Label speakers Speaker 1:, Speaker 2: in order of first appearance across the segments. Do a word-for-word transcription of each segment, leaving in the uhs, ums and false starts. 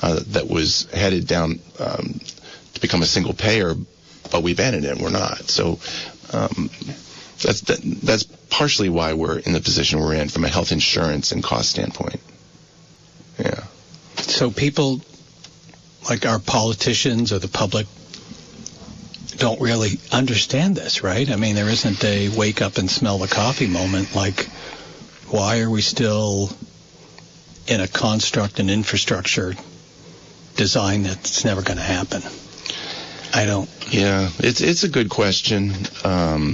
Speaker 1: uh, that was headed down um, to become a single payer, but we abandoned it. We're not. So um, that's that, that's partially why we're in the position we're in from a health insurance and cost standpoint. Yeah.
Speaker 2: So people like our politicians or the public don't really understand this, right? I mean, there isn't a wake up and smell the coffee moment like, why are we still in a construct and infrastructure design that's never going to happen? I don't.
Speaker 1: Yeah, it's it's a good question. Um,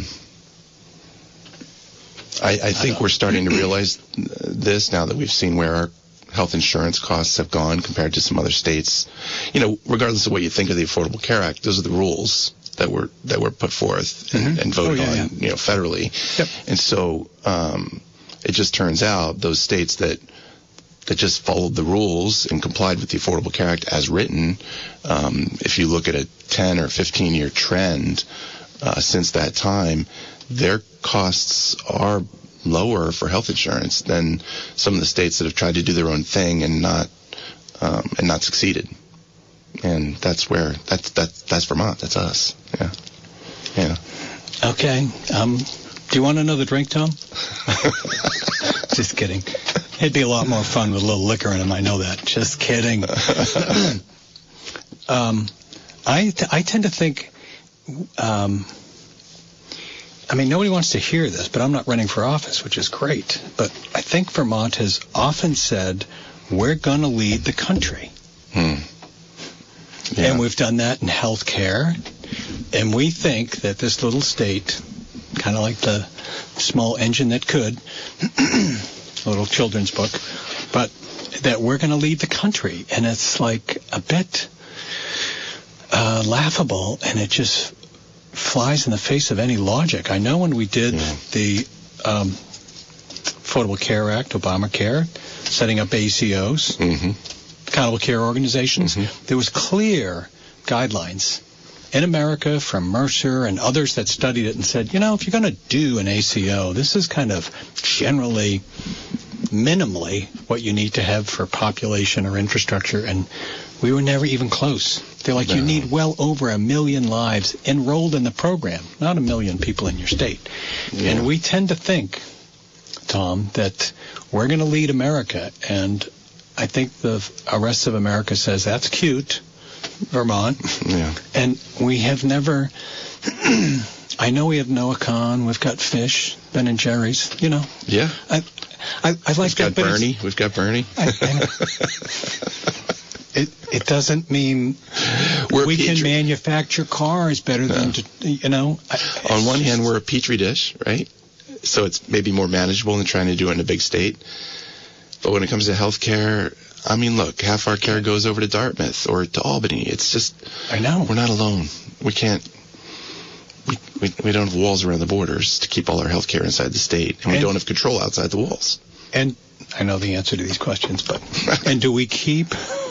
Speaker 1: I, I think I we're starting to realize this now that we've seen where our health insurance costs have gone compared to some other states. You know, regardless of what you think of the Affordable Care Act, those are the rules that were that were put forth and,
Speaker 2: mm-hmm.
Speaker 1: and voted
Speaker 2: oh, yeah,
Speaker 1: on,
Speaker 2: yeah.
Speaker 1: you know, federally.
Speaker 2: Yep.
Speaker 1: And so um, it just turns out those states that that just followed the rules and complied with the Affordable Care Act as written, um, if you look at a ten or fifteen year trend uh, since that time, their costs are lower for health insurance than some of the states that have tried to do their own thing and not um, and not succeeded. And that's where that's that's that's Vermont. That's us. Yeah, yeah.
Speaker 2: Okay. Um, do you want another drink, Tom? Just kidding. It'd be a lot more fun with a little liquor in them. I know that. Just kidding. um, I t- I tend to think. Um, I mean, nobody wants to hear this, but I'm not running for office, which is great. But I think Vermont has often said, we're going to lead the country.
Speaker 1: Hmm. Yeah.
Speaker 2: And we've done that in health care. And we think that this little state, kind of like the small engine that could, a little children's book, but that we're going to lead the country. And it's like a bit uh, laughable, and it just flies in the face of any logic. I know when we did yeah. the um, Affordable Care Act, Obamacare, setting up A C Os,
Speaker 1: mm-hmm.
Speaker 2: accountable care organizations,
Speaker 1: mm-hmm.
Speaker 2: there was clear guidelines in America from Mercer and others that studied it and said, you know, if you're going to do an A C O, this is kind of generally, minimally what you need to have for population or infrastructure, and we were never even close. They're like, no. You need well over a million lives enrolled in the program, not a million people in your state.
Speaker 1: Yeah.
Speaker 2: And we tend to think, Tom, that we're going to lead America, and I think the rest of America says, that's cute, Vermont.
Speaker 1: Yeah.
Speaker 2: And we have never, I know we have Noah Kahn, we've got Fish, Ben and Jerry's, you know.
Speaker 1: Yeah.
Speaker 2: I, I, I like
Speaker 1: We've
Speaker 2: that.
Speaker 1: got Bernie. We've got Bernie.
Speaker 2: I, I It it doesn't mean
Speaker 1: we're
Speaker 2: we
Speaker 1: petri-
Speaker 2: can manufacture cars better than,
Speaker 1: no.
Speaker 2: to, you know. I,
Speaker 1: On one hand, we're a petri dish, right? So it's maybe more manageable than trying to do it in a big state. But when it comes to health care, I mean, look, half our care goes over to Dartmouth or to Albany. It's just,
Speaker 2: I know.
Speaker 1: We're not alone. We can't, we, we, we don't have walls around the borders to keep all our health care inside the state. And we and, don't have control outside the walls.
Speaker 2: And I know the answer to these questions, but, and do we keep,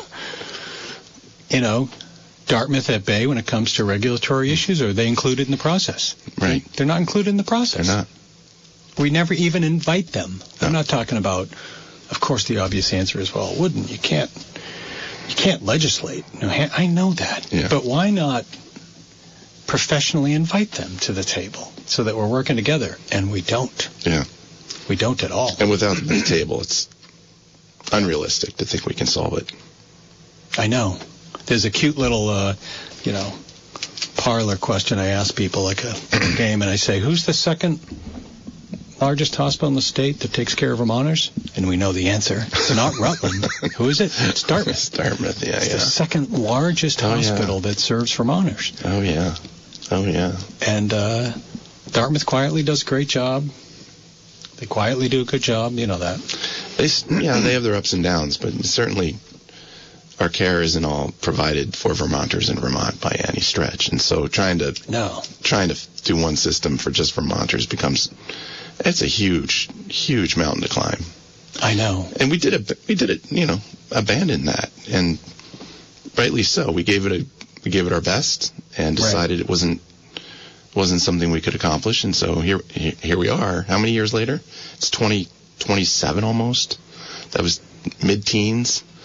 Speaker 2: you know, Dartmouth at bay when it comes to regulatory issues, or are they included in the process?
Speaker 1: Right.
Speaker 2: They're not included in the process.
Speaker 1: They're not.
Speaker 2: We never even invite them.
Speaker 1: No.
Speaker 2: I'm not talking about, of course, the obvious answer is, well, it wouldn't. You can't, you can't legislate. No, I know that.
Speaker 1: Yeah.
Speaker 2: But why not professionally invite them to the table so that we're working together? And we don't.
Speaker 1: Yeah.
Speaker 2: We don't at all.
Speaker 1: And without the table, it's unrealistic to think we can solve it.
Speaker 2: I know. There's a cute little, uh, you know, parlor question I ask people, like a game, and I say, who's the second largest hospital in the state that takes care of Vermonters? And we know the answer. It's not Rutland. Who is it? It's Dartmouth.
Speaker 1: It's Dartmouth, yeah,
Speaker 2: it's
Speaker 1: yeah.
Speaker 2: the second largest
Speaker 1: oh,
Speaker 2: hospital
Speaker 1: yeah.
Speaker 2: that serves Vermonters.
Speaker 1: Oh, yeah. Oh, yeah.
Speaker 2: And uh, Dartmouth quietly does a great job. They quietly do a good job. You know that.
Speaker 1: They, yeah, they have their ups and downs, but certainly our care isn't all provided for Vermonters in Vermont by any stretch. And so trying to
Speaker 2: no.
Speaker 1: trying to do one system for just Vermonters becomes, it's a huge, huge mountain to climb.
Speaker 2: I know.
Speaker 1: And we did it, we did it, you know, abandon that. And rightly so. We gave it a, we gave it our best and decided right. it wasn't, wasn't something we could accomplish. And so here, here we are. How many years later? It's twenty twenty-seven almost. That was mid-teens.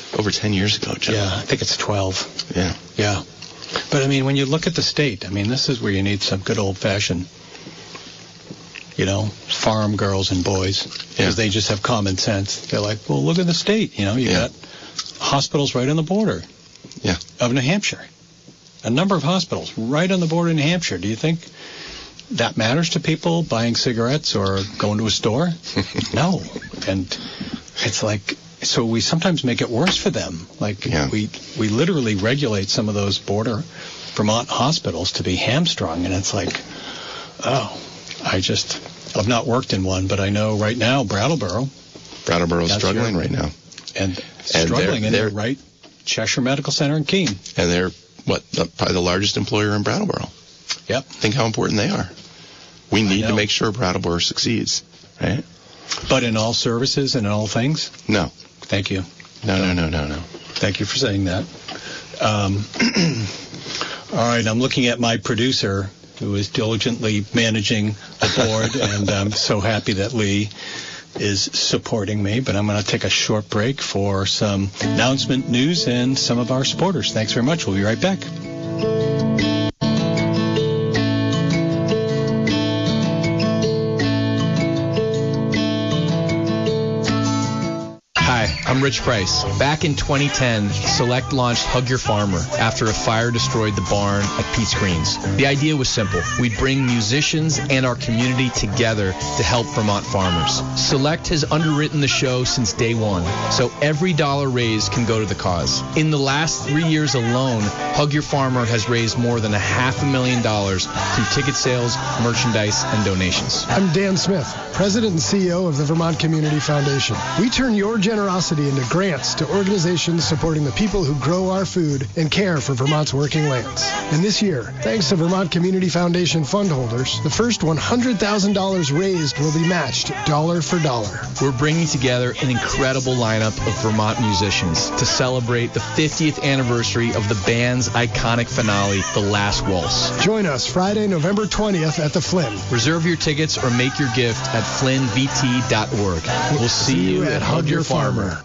Speaker 1: over ten years ago, Joe.
Speaker 2: Yeah, I think it's twelve.
Speaker 1: Yeah.
Speaker 2: Yeah. But, I mean, when you look at the state, I mean, this is where you need some good old-fashioned, you know, farm girls and boys, because
Speaker 1: Yeah.
Speaker 2: they just have common sense. They're like, well, look at the state. You know, you
Speaker 1: Yeah.
Speaker 2: got hospitals right on the border
Speaker 1: Yeah.
Speaker 2: of New Hampshire. A number of hospitals right on the border in New Hampshire. Do you think that matters to people buying cigarettes or going to a store? No. And it's like, so we sometimes make it worse for them. Like,
Speaker 1: Yeah.
Speaker 2: we, we literally regulate some of those border Vermont hospitals to be hamstrung. And it's like, oh, I just, I've not worked in one, but I know right now Brattleboro.
Speaker 1: Brattleboro's
Speaker 2: That's
Speaker 1: struggling
Speaker 2: your-
Speaker 1: right now.
Speaker 2: And,
Speaker 1: And
Speaker 2: struggling
Speaker 1: they're-
Speaker 2: in their
Speaker 1: they're-
Speaker 2: right Cheshire Medical Center in Keene.
Speaker 1: And they're, what, the- probably the largest employer in Brattleboro.
Speaker 2: Yep.
Speaker 1: Think how important they are. We need
Speaker 2: know.
Speaker 1: to make sure Brattleboro succeeds, right?
Speaker 2: But in all services and in all things?
Speaker 1: No.
Speaker 2: Thank you.
Speaker 1: No, no, no, no, no.
Speaker 2: Thank you for saying that. Um, all right, I'm looking at my producer, who is diligently managing the board, and I'm so happy that Lee is supporting me. But I'm going to take a short break for some announcement news and some of our supporters. Thanks very much. We'll be right back.
Speaker 3: Hi, I'm Rich Price. Back in twenty ten, Select launched Hug Your Farmer after a fire destroyed the barn at Pete's Greens. The idea was simple. We'd bring musicians and our community together to help Vermont farmers. Select has underwritten the show since day one, so every dollar raised can go to the cause. In the last three years alone, Hug Your Farmer has raised more than a half a million dollars through ticket sales, merchandise, and donations.
Speaker 4: I'm Dan Smith, President and C E O of the Vermont Community Foundation. We turn your generosity into grants to organizations supporting the people who grow our food and care for Vermont's working lands. And this year, thanks to Vermont Community Foundation fund holders, the first one hundred thousand dollars raised will be matched dollar for dollar.
Speaker 3: We're bringing together an incredible lineup of Vermont musicians to celebrate the fiftieth anniversary of the band's iconic finale, The Last Waltz.
Speaker 4: Join us Friday, November twentieth at the Flynn.
Speaker 3: Reserve your tickets or make your gift at flynn v t dot org. We'll see you at Hug Your Farmer.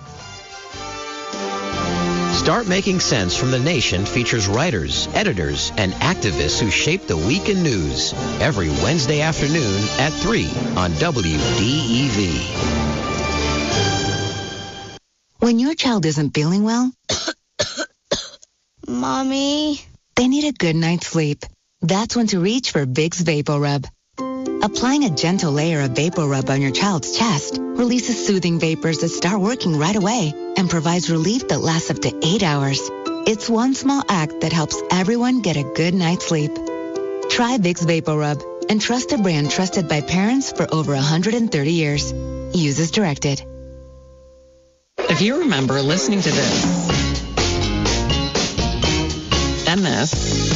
Speaker 5: Start Making Sense from the Nation features writers, editors, and activists who shape the week in news every Wednesday afternoon at three on W D E V.
Speaker 6: When your child isn't feeling well,
Speaker 7: Mommy.
Speaker 6: they need a good night's sleep. That's when to reach for Vicks VapoRub. Applying a gentle layer of VapoRub on your child's chest releases soothing vapors that start working right away and provides relief that lasts up to eight hours. It's one small act that helps everyone get a good night's sleep. Try Vicks VapoRub and trust a brand trusted by parents for over one hundred thirty years. Use as directed.
Speaker 8: If you remember listening to this and this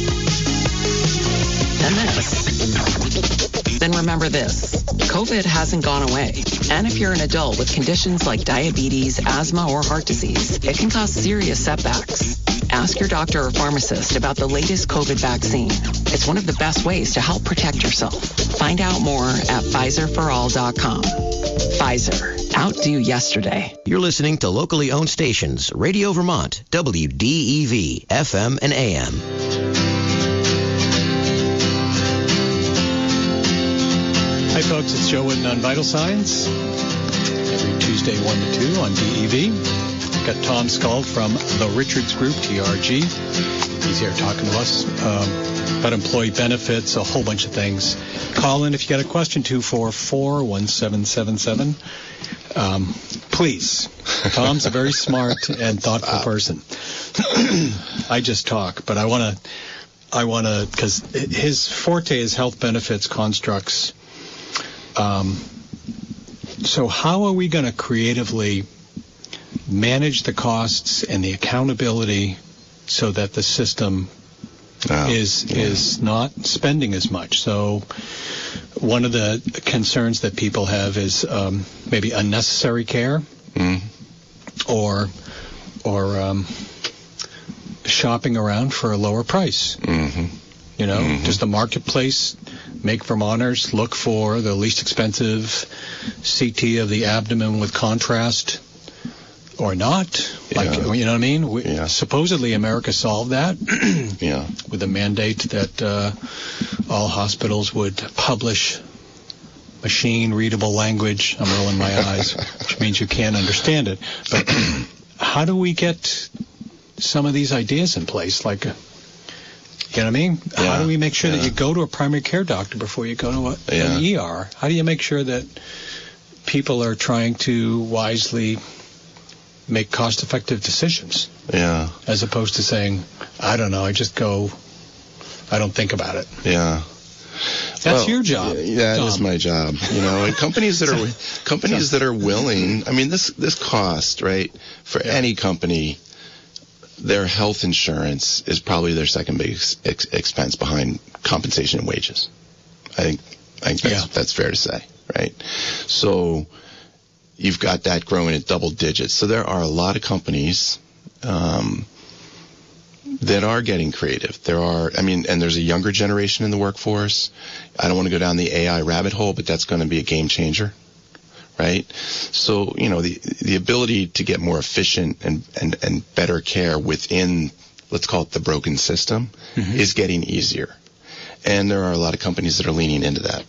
Speaker 8: and this, then remember this. COVID hasn't gone away. And if you're an adult with conditions like diabetes, asthma, or heart disease, it can cause serious setbacks. Ask your doctor or pharmacist about the latest COVID vaccine. It's one of the best ways to help protect yourself. Find out more at Pfizer for all dot com. Pfizer. Outdo yesterday.
Speaker 5: You're listening to locally owned stations, Radio Vermont, W D E V, F M and A M.
Speaker 2: Hi, folks. It's Joe Whitten on Vital Signs. Every Tuesday, one to two on D E V. Got Tom Skull from the Richards Group, T R G. He's here talking to us um, about employee benefits, a whole bunch of things. Call in if you got a question, two four four, one seven seven seven. Um, please. Tom's a very smart and thoughtful wow. person. I just talk, but I want to, I want to, because his forte is health benefits constructs. Um, so how are we going to creatively manage the costs and the accountability so that the system oh, is yeah. is not spending as much? So one of the concerns that people have is um, maybe unnecessary care mm. or or um, shopping around for a lower price. Mm-hmm. You know, mm-hmm. does the marketplace make Vermonters look for the least expensive C T of the abdomen with contrast or not. Like,
Speaker 1: Yeah.
Speaker 2: you know what I mean? We,
Speaker 1: Yeah.
Speaker 2: Supposedly America solved that
Speaker 1: Yeah.
Speaker 2: with a mandate that uh, all hospitals would publish machine-readable language. I'm rolling my eyes, which means you can't understand it. But how do we get some of these ideas in place? Like, uh, you know what I mean?
Speaker 1: Yeah.
Speaker 2: How do we make sure
Speaker 1: Yeah.
Speaker 2: that you go to a primary care doctor before you go to a,
Speaker 1: Yeah.
Speaker 2: an E R? How do you make sure that people are trying to wisely make cost-effective decisions
Speaker 1: Yeah.
Speaker 2: as opposed to saying, I don't know, I just go, I don't think about it?
Speaker 1: Yeah.
Speaker 2: That's
Speaker 1: Well,
Speaker 2: your job.
Speaker 1: Yeah, that is
Speaker 2: Tom.
Speaker 1: my job. You know, and companies that are companies that are willing. I mean, this this cost, right, for
Speaker 2: Yeah.
Speaker 1: any company, their health insurance is probably their second biggest ex- expense behind compensation and wages. I think I think that's,
Speaker 2: Yeah.
Speaker 1: that's fair to say, right? So you've got that growing at double digits. So there are a lot of companies um, that are getting creative. There are, I mean, and there's a younger generation in the workforce. I don't want to go down the A I rabbit hole, but that's going to be a game changer, right? So, you know, the the ability to get more efficient and, and, and better care within, let's call it the broken system,
Speaker 2: Mhm.
Speaker 1: is getting easier. And there are a lot of companies that are leaning into that.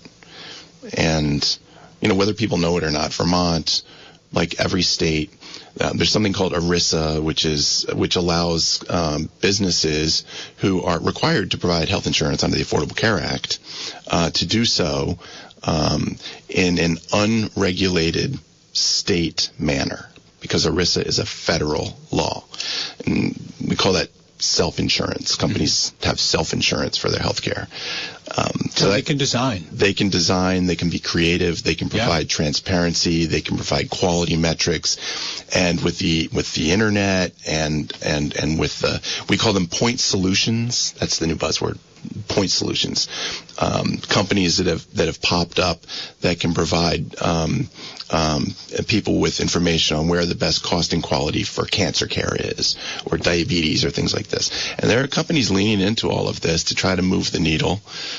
Speaker 1: And, you know, whether people know it or not, Vermont, like every state, uh, there's something called ERISA, which is which allows um, businesses who are required to provide health insurance under the Affordable Care Act uh, to do so um, in an unregulated state manner, because ERISA is a federal law. And we call that self-insurance. Companies have self-insurance for their health care. Um,
Speaker 2: So they
Speaker 1: that-
Speaker 2: can design.
Speaker 1: they can design, they can be creative, they can
Speaker 2: Yeah.
Speaker 1: provide transparency, they can provide quality metrics, and with the with the internet and and and with the, we call them point solutions. That's the new buzzword, point solutions. Um, companies that have that have popped up that can provide um, um, people with information on where the best cost and quality for cancer care is, or diabetes, or things like this. And there are companies leaning into all of this to try to move the needle.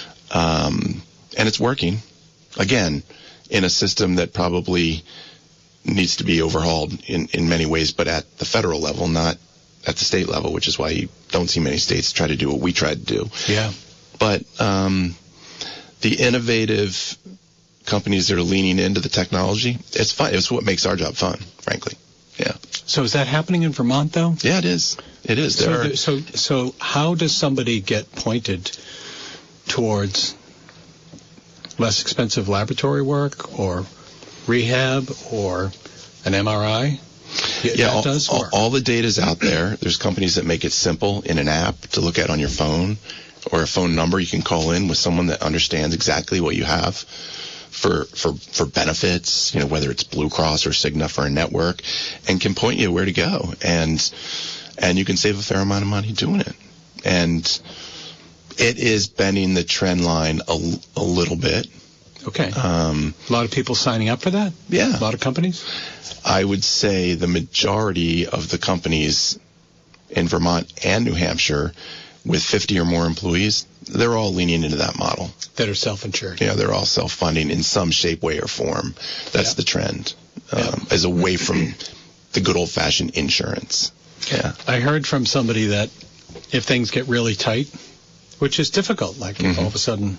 Speaker 1: Um, and it's working, again, in a system that probably needs to be overhauled in, in many ways, but at the federal level, not at the state level, which is why you don't see many states try to do what we tried to do.
Speaker 2: Yeah.
Speaker 1: But um, the innovative companies that are leaning into the technology, it's fun. It's what makes our job fun, frankly. Yeah.
Speaker 2: So is that happening in Vermont, though?
Speaker 1: Yeah, it is. It is.
Speaker 2: So,
Speaker 1: There are,
Speaker 2: the- so, so how does somebody get pointed towards less expensive laboratory work or rehab or an M R I?
Speaker 1: Yeah,
Speaker 2: that
Speaker 1: all,
Speaker 2: does
Speaker 1: all,
Speaker 2: work.
Speaker 1: all the data's out there. There's companies that make it simple in an app to look at on your phone, or a phone number you can call in with someone that understands exactly what you have for for for benefits, you know, whether it's Blue Cross or Cigna for a network, and can point you where to go, and and you can save a fair amount of money doing it. And it is bending the trend line a, a little bit.
Speaker 2: Okay.
Speaker 1: Um,
Speaker 2: a lot of people signing up for that?
Speaker 1: Yeah.
Speaker 2: A lot of companies?
Speaker 1: I would say the majority of the companies in Vermont and New Hampshire with fifty or more employees, they're all leaning into that model.
Speaker 2: That are self-insured.
Speaker 1: Yeah, they're all self-funding in some shape, way, or form. That's
Speaker 2: Yeah.
Speaker 1: the trend, um,
Speaker 2: Yeah.
Speaker 1: as away from the good old-fashioned insurance. Yeah.
Speaker 2: I heard from somebody that if things get really tight, which is difficult, like if
Speaker 1: Mhm.
Speaker 2: all of a sudden,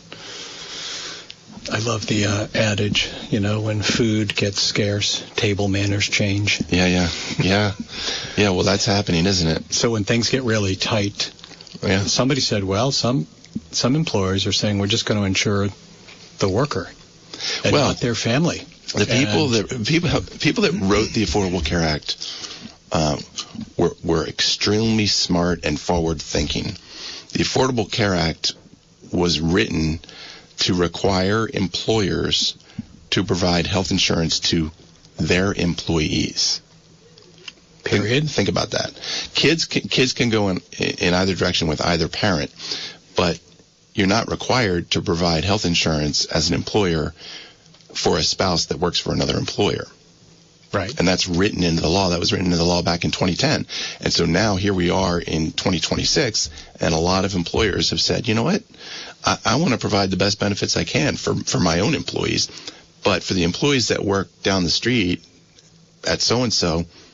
Speaker 2: I love the uh, adage, you know, when food gets scarce, table manners change.
Speaker 1: Yeah, yeah, yeah. Yeah, well, that's happening, isn't it?
Speaker 2: So when things get really tight,
Speaker 1: Yeah.
Speaker 2: somebody said, well, some some employers are saying we're just going to insure the worker and
Speaker 1: Well,
Speaker 2: not their family.
Speaker 1: The people
Speaker 2: And-
Speaker 1: that people people that wrote the Affordable Care Act um, were were extremely smart and forward thinking. The Affordable Care Act was written to require employers to provide health insurance to their employees.
Speaker 2: Period.
Speaker 1: Think, think about that. Kids can, kids can go in in either direction with either parent, but you're not required to provide health insurance as an employer for a spouse that works for another employer.
Speaker 2: Right.
Speaker 1: And that's written into the law. That was written into the law back in twenty ten. And so now here we are in twenty twenty-six, and a lot of employers have said, you know what, I, I want to provide the best benefits I can for, for my own employees, but for the employees that work down the street at so-and-so,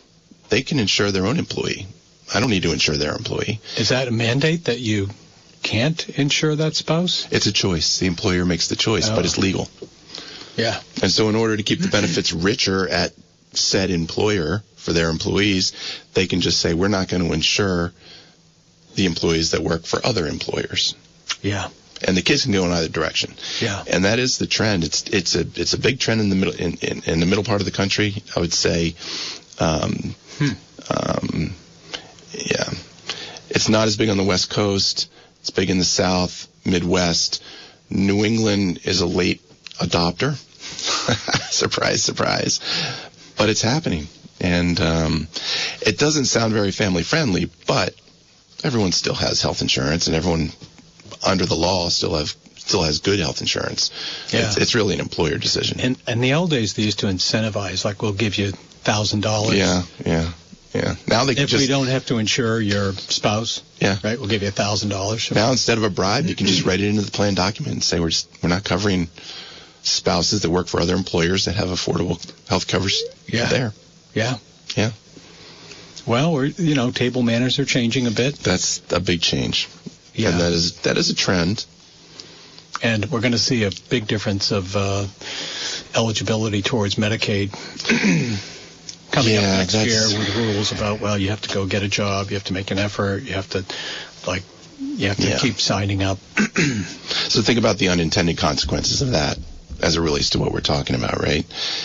Speaker 1: they can insure their own employee. I don't need to insure their employee.
Speaker 2: Is that a mandate that you can't insure that spouse?
Speaker 1: It's a choice. The employer makes the choice,
Speaker 2: Oh.
Speaker 1: but it's legal.
Speaker 2: Yeah.
Speaker 1: And so in order to keep the benefits richer at said employer for their employees, they can just say, we're not going to insure the employees that work for other employers.
Speaker 2: Yeah.
Speaker 1: And the kids can go in either direction.
Speaker 2: Yeah.
Speaker 1: And that is the trend. It's it's a it's a big trend in the middle in, in, in the middle part of the country. I would say, um,
Speaker 2: Hmm.
Speaker 1: um, yeah, it's not as big on the West Coast. It's big in the South, Midwest. New England is a late adopter. Surprise, surprise. But it's happening, and um, it doesn't sound very family friendly, but everyone still has health insurance, and everyone under the law still have still has good health insurance.
Speaker 2: Yeah.
Speaker 1: It's, it's really an employer decision.
Speaker 2: In, in the old days, they used to incentivize, like, we'll give you one thousand dollars.
Speaker 1: Yeah, yeah, yeah. Now they can
Speaker 2: If
Speaker 1: just
Speaker 2: we don't have to insure your spouse,
Speaker 1: yeah.
Speaker 2: right, we'll give you one thousand dollars.
Speaker 1: Now instead of a bribe, you can just write it into the plan document and say we're just, we're not covering spouses that work for other employers that have affordable health coverage
Speaker 2: Yeah.
Speaker 1: there.
Speaker 2: Yeah.
Speaker 1: Yeah.
Speaker 2: Well, we're, you know, table manners are changing a bit.
Speaker 1: That's a big change.
Speaker 2: Yeah.
Speaker 1: And that is that is a trend.
Speaker 2: And we're going to see a big difference of uh, eligibility towards Medicaid coming
Speaker 1: Yeah,
Speaker 2: up next
Speaker 1: that's-
Speaker 2: year with rules about, well, you have to go get a job, you have to make an effort, you have to, like, you have to
Speaker 1: Yeah.
Speaker 2: keep signing up.
Speaker 1: So think about the unintended consequences of that as it relates to what we're talking about, right?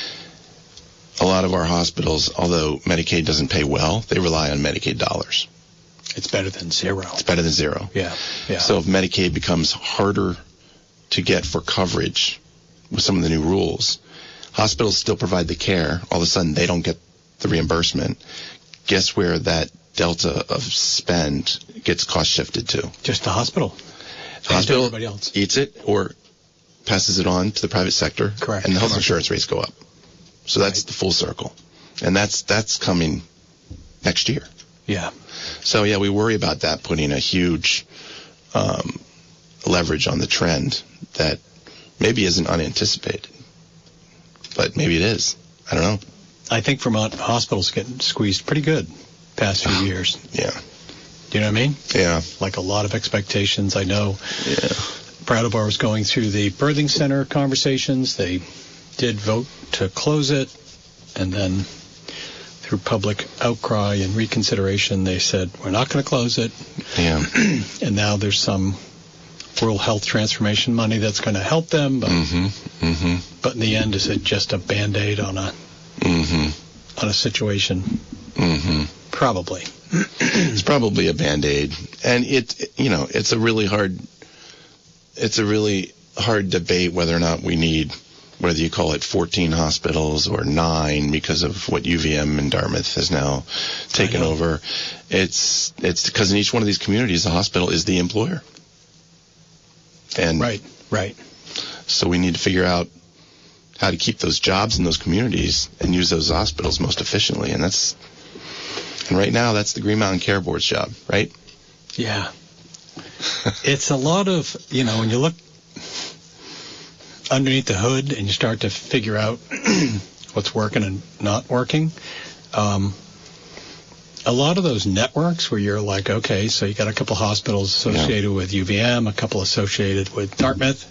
Speaker 1: A lot of our hospitals, although Medicaid doesn't pay well, they rely on Medicaid dollars.
Speaker 2: It's better than zero.
Speaker 1: It's better than zero.
Speaker 2: Yeah, yeah.
Speaker 1: So if Medicaid becomes harder to get for coverage with some of the new rules, hospitals still provide the care. All of a sudden, they don't get the reimbursement. Guess where that delta of spend gets cost shifted to?
Speaker 2: Just the hospital.
Speaker 1: The hospital
Speaker 2: everybody else.
Speaker 1: eats it or passes it on to the private sector.
Speaker 2: Correct.
Speaker 1: And the health
Speaker 2: Commercial.
Speaker 1: insurance rates go up. So that's
Speaker 2: Right.
Speaker 1: the full circle. And that's that's coming next year.
Speaker 2: Yeah.
Speaker 1: So, yeah, we worry about that putting a huge um, leverage on the trend that maybe isn't unanticipated. But maybe it is. I don't know.
Speaker 2: I think Vermont hospitals getting squeezed pretty good past few years.
Speaker 1: Yeah.
Speaker 2: Do you know what I mean?
Speaker 1: Yeah.
Speaker 2: Like a lot of expectations. I know
Speaker 1: Yeah.
Speaker 2: Brattleboro was going through the birthing center conversations. They did vote to close it, and then through public outcry and reconsideration, they said, we're not going to close it.
Speaker 1: Yeah.
Speaker 2: And now there's some rural health transformation money that's going to help them. But,
Speaker 1: Mm-hmm. Mm-hmm.
Speaker 2: but in the end, is it just a Band-Aid on a
Speaker 1: Mm-hmm.
Speaker 2: on a situation?
Speaker 1: Mm-hmm.
Speaker 2: Probably.
Speaker 1: It's probably a Band-Aid. And it, you know, it's a really hard, it's a really hard debate whether or not we need, whether you call it fourteen hospitals or nine because of what U V M and Dartmouth has now taken
Speaker 2: I know.
Speaker 1: over. It's, it's because in each one of these communities, the hospital is the employer. And
Speaker 2: Right, right.
Speaker 1: so we need to figure out how to keep those jobs in those communities and use those hospitals most efficiently. And that's, and right now, that's the Green Mountain Care Board's job, right?
Speaker 2: Yeah. It's a lot of, you know, when you look underneath the hood and you start to figure out what's working and not working, um, a lot of those networks where you're like, okay, so you got a couple hospitals associated with U V M, a couple associated with Dartmouth.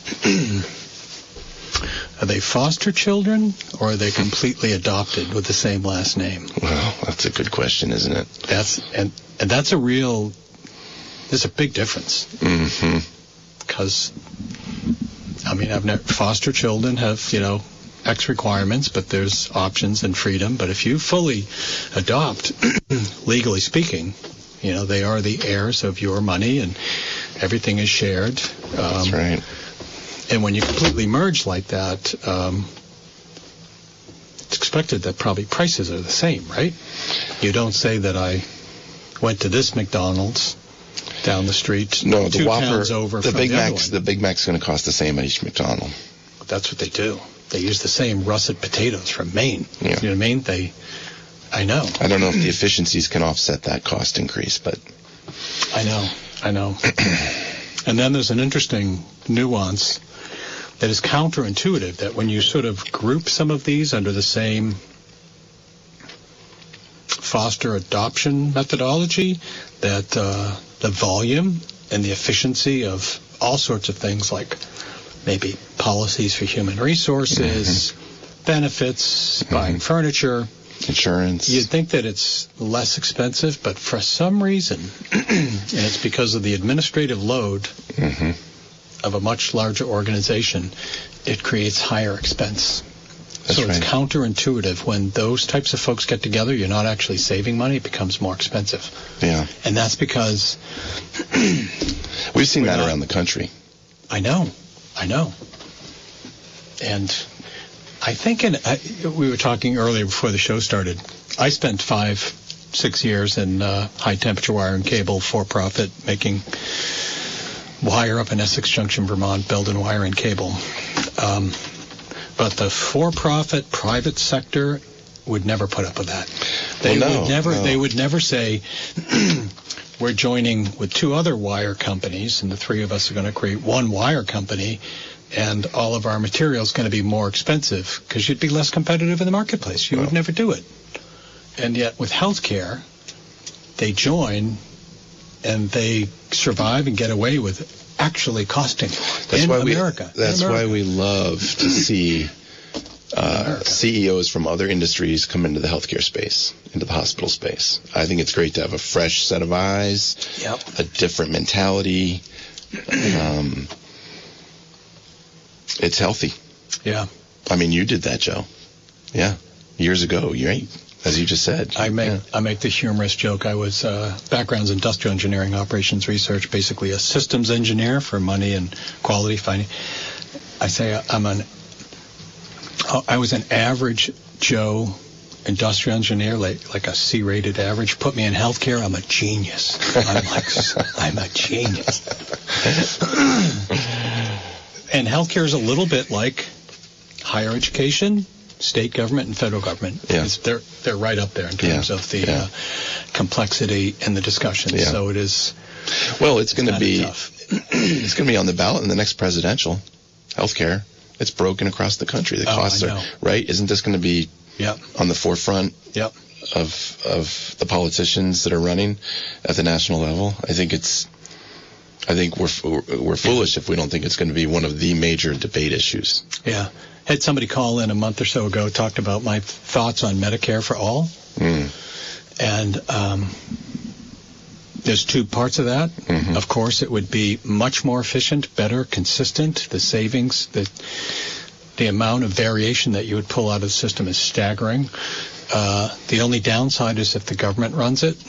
Speaker 2: Are they foster children, or are they completely adopted with the same last name?
Speaker 1: Well, that's a good question, isn't it?
Speaker 2: That's and and that's a real. There's a big difference.
Speaker 1: Mm-hmm.
Speaker 2: Because, I mean, I've never, foster children have, you know, X requirements, but there's options and freedom. But if you fully adopt, legally speaking, you know, they are the heirs of your money and everything is shared. Um,
Speaker 1: That's right.
Speaker 2: And when you completely merge like that, um, it's expected that probably prices are the same, right? You don't say that I went to this McDonald's down the street,
Speaker 1: No, the
Speaker 2: two
Speaker 1: Whopper,
Speaker 2: towns over
Speaker 1: the
Speaker 2: from
Speaker 1: Big
Speaker 2: the other
Speaker 1: Mac's,
Speaker 2: one.
Speaker 1: the Big Mac's going to cost the same at each McDonald.
Speaker 2: That's what they do. They use the same russet potatoes from Maine.
Speaker 1: Yeah.
Speaker 2: You know what I mean? They, I know,
Speaker 1: I don't know if the efficiencies can offset that cost increase, but
Speaker 2: I know, I know. And then there's an interesting nuance that is counterintuitive, that when you sort of group some of these under the same foster adoption methodology, that uh, the volume and the efficiency of all sorts of things like maybe policies for human resources, mm-hmm. benefits, mm-hmm. buying furniture,
Speaker 1: insurance.
Speaker 2: You'd think that it's less expensive, but for some reason, and it's because of the administrative load mm-hmm. of a much larger organization, it creates higher expense.
Speaker 1: That's
Speaker 2: so it's
Speaker 1: right.
Speaker 2: counterintuitive. When those types of folks get together, you're not actually saving money, it becomes more expensive.
Speaker 1: Yeah.
Speaker 2: And that's because
Speaker 1: we've seen that
Speaker 2: not,
Speaker 1: around the country.
Speaker 2: I know. I know. And I think in, I, we were talking earlier before the show started, I spent five, six years in uh, high-temperature wire and cable for-profit, making wire up in Essex Junction, Vermont, building wire and cable. Um, but the for-profit private sector would never put up with that. They
Speaker 1: well, no,
Speaker 2: would never.
Speaker 1: No.
Speaker 2: They would never say, we're joining with two other wire companies, and the three of us are going to create one wire company, and all of our material is going to be more expensive because you'd be less competitive in the marketplace. You
Speaker 1: well.
Speaker 2: would never do it. And yet with healthcare, they join and they survive and get away with actually costing
Speaker 1: that's
Speaker 2: in
Speaker 1: why
Speaker 2: America.
Speaker 1: We, that's
Speaker 2: in America.
Speaker 1: why we love to see uh, C E Os from other industries come into the healthcare space, into the hospital space. I think it's great to have a fresh set of eyes,
Speaker 2: yep.
Speaker 1: a different mentality. Um, it's healthy.
Speaker 2: Yeah.
Speaker 1: I mean, you did that, Joe. Yeah. Years ago, right? As you just said.
Speaker 2: I make
Speaker 1: yeah.
Speaker 2: I make the humorous joke. I was uh, background's industrial engineering, operations research, basically a systems engineer for money and quality finding. I say I'm an I was an average Joe industrial engineer, like like a C-rated average. Put me in healthcare, I'm a genius. I'm like I'm a genius. And healthcare is a little bit like higher education, state government and federal government.
Speaker 1: Yeah.
Speaker 2: They're they're right up there in terms
Speaker 1: yeah.
Speaker 2: of the
Speaker 1: yeah.
Speaker 2: uh, complexity and the discussion.
Speaker 1: Yeah.
Speaker 2: So it is.
Speaker 1: Well, it's going to be
Speaker 2: tough.
Speaker 1: It's going to be on the ballot in the next presidential. Healthcare. It's broken across the country. The
Speaker 2: oh,
Speaker 1: costs
Speaker 2: I
Speaker 1: are
Speaker 2: know.
Speaker 1: right. Isn't this going to be
Speaker 2: yep.
Speaker 1: on the forefront
Speaker 2: yep.
Speaker 1: of of the politicians that are running at the national level? I think it's. I think we're we're foolish if we don't think it's going to be one of the major debate issues.
Speaker 2: Yeah. Had somebody call in a month or so ago, talked about my thoughts on Medicare for all.
Speaker 1: Mm.
Speaker 2: And um, there's two parts of that.
Speaker 1: Mm-hmm.
Speaker 2: Of course, it would be much more efficient, better, consistent. The savings, the, the amount of variation that you would pull out of the system is staggering. Uh, the only downside is if the government runs it,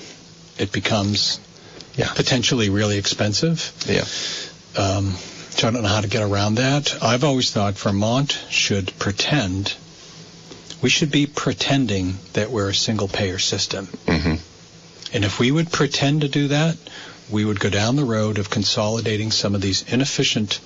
Speaker 2: it becomes...
Speaker 1: Yeah.
Speaker 2: potentially really expensive.
Speaker 1: Yeah.
Speaker 2: Um, so I don't know how to get around that. I've always thought Vermont should pretend, we should be pretending that we're a single-payer system.
Speaker 1: Mm-hmm.
Speaker 2: And if we would pretend to do that, we would go down the road of consolidating some of these inefficient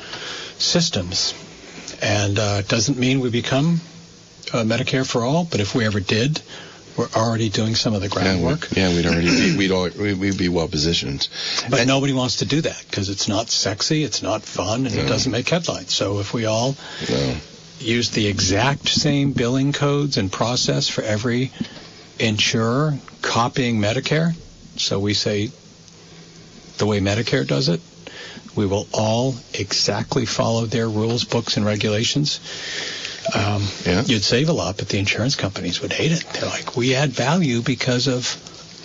Speaker 2: systems. And uh, it doesn't mean we become uh, Medicare for all, but if we ever did, we're already doing some of the groundwork.
Speaker 1: Yeah, yeah we'd already be, we'd, all, we'd be well positioned.
Speaker 2: But
Speaker 1: and,
Speaker 2: nobody wants to do that because it's not sexy, it's not fun, and
Speaker 1: no.
Speaker 2: it doesn't make headlines. So if we all
Speaker 1: no.
Speaker 2: use the exact same billing codes and process for every insurer copying Medicare, so we say the way Medicare does it, we will all exactly follow their rules, books, and regulations. Um,
Speaker 1: yeah.
Speaker 2: You'd save a lot, but the insurance companies would hate it. They're like, we add value because of...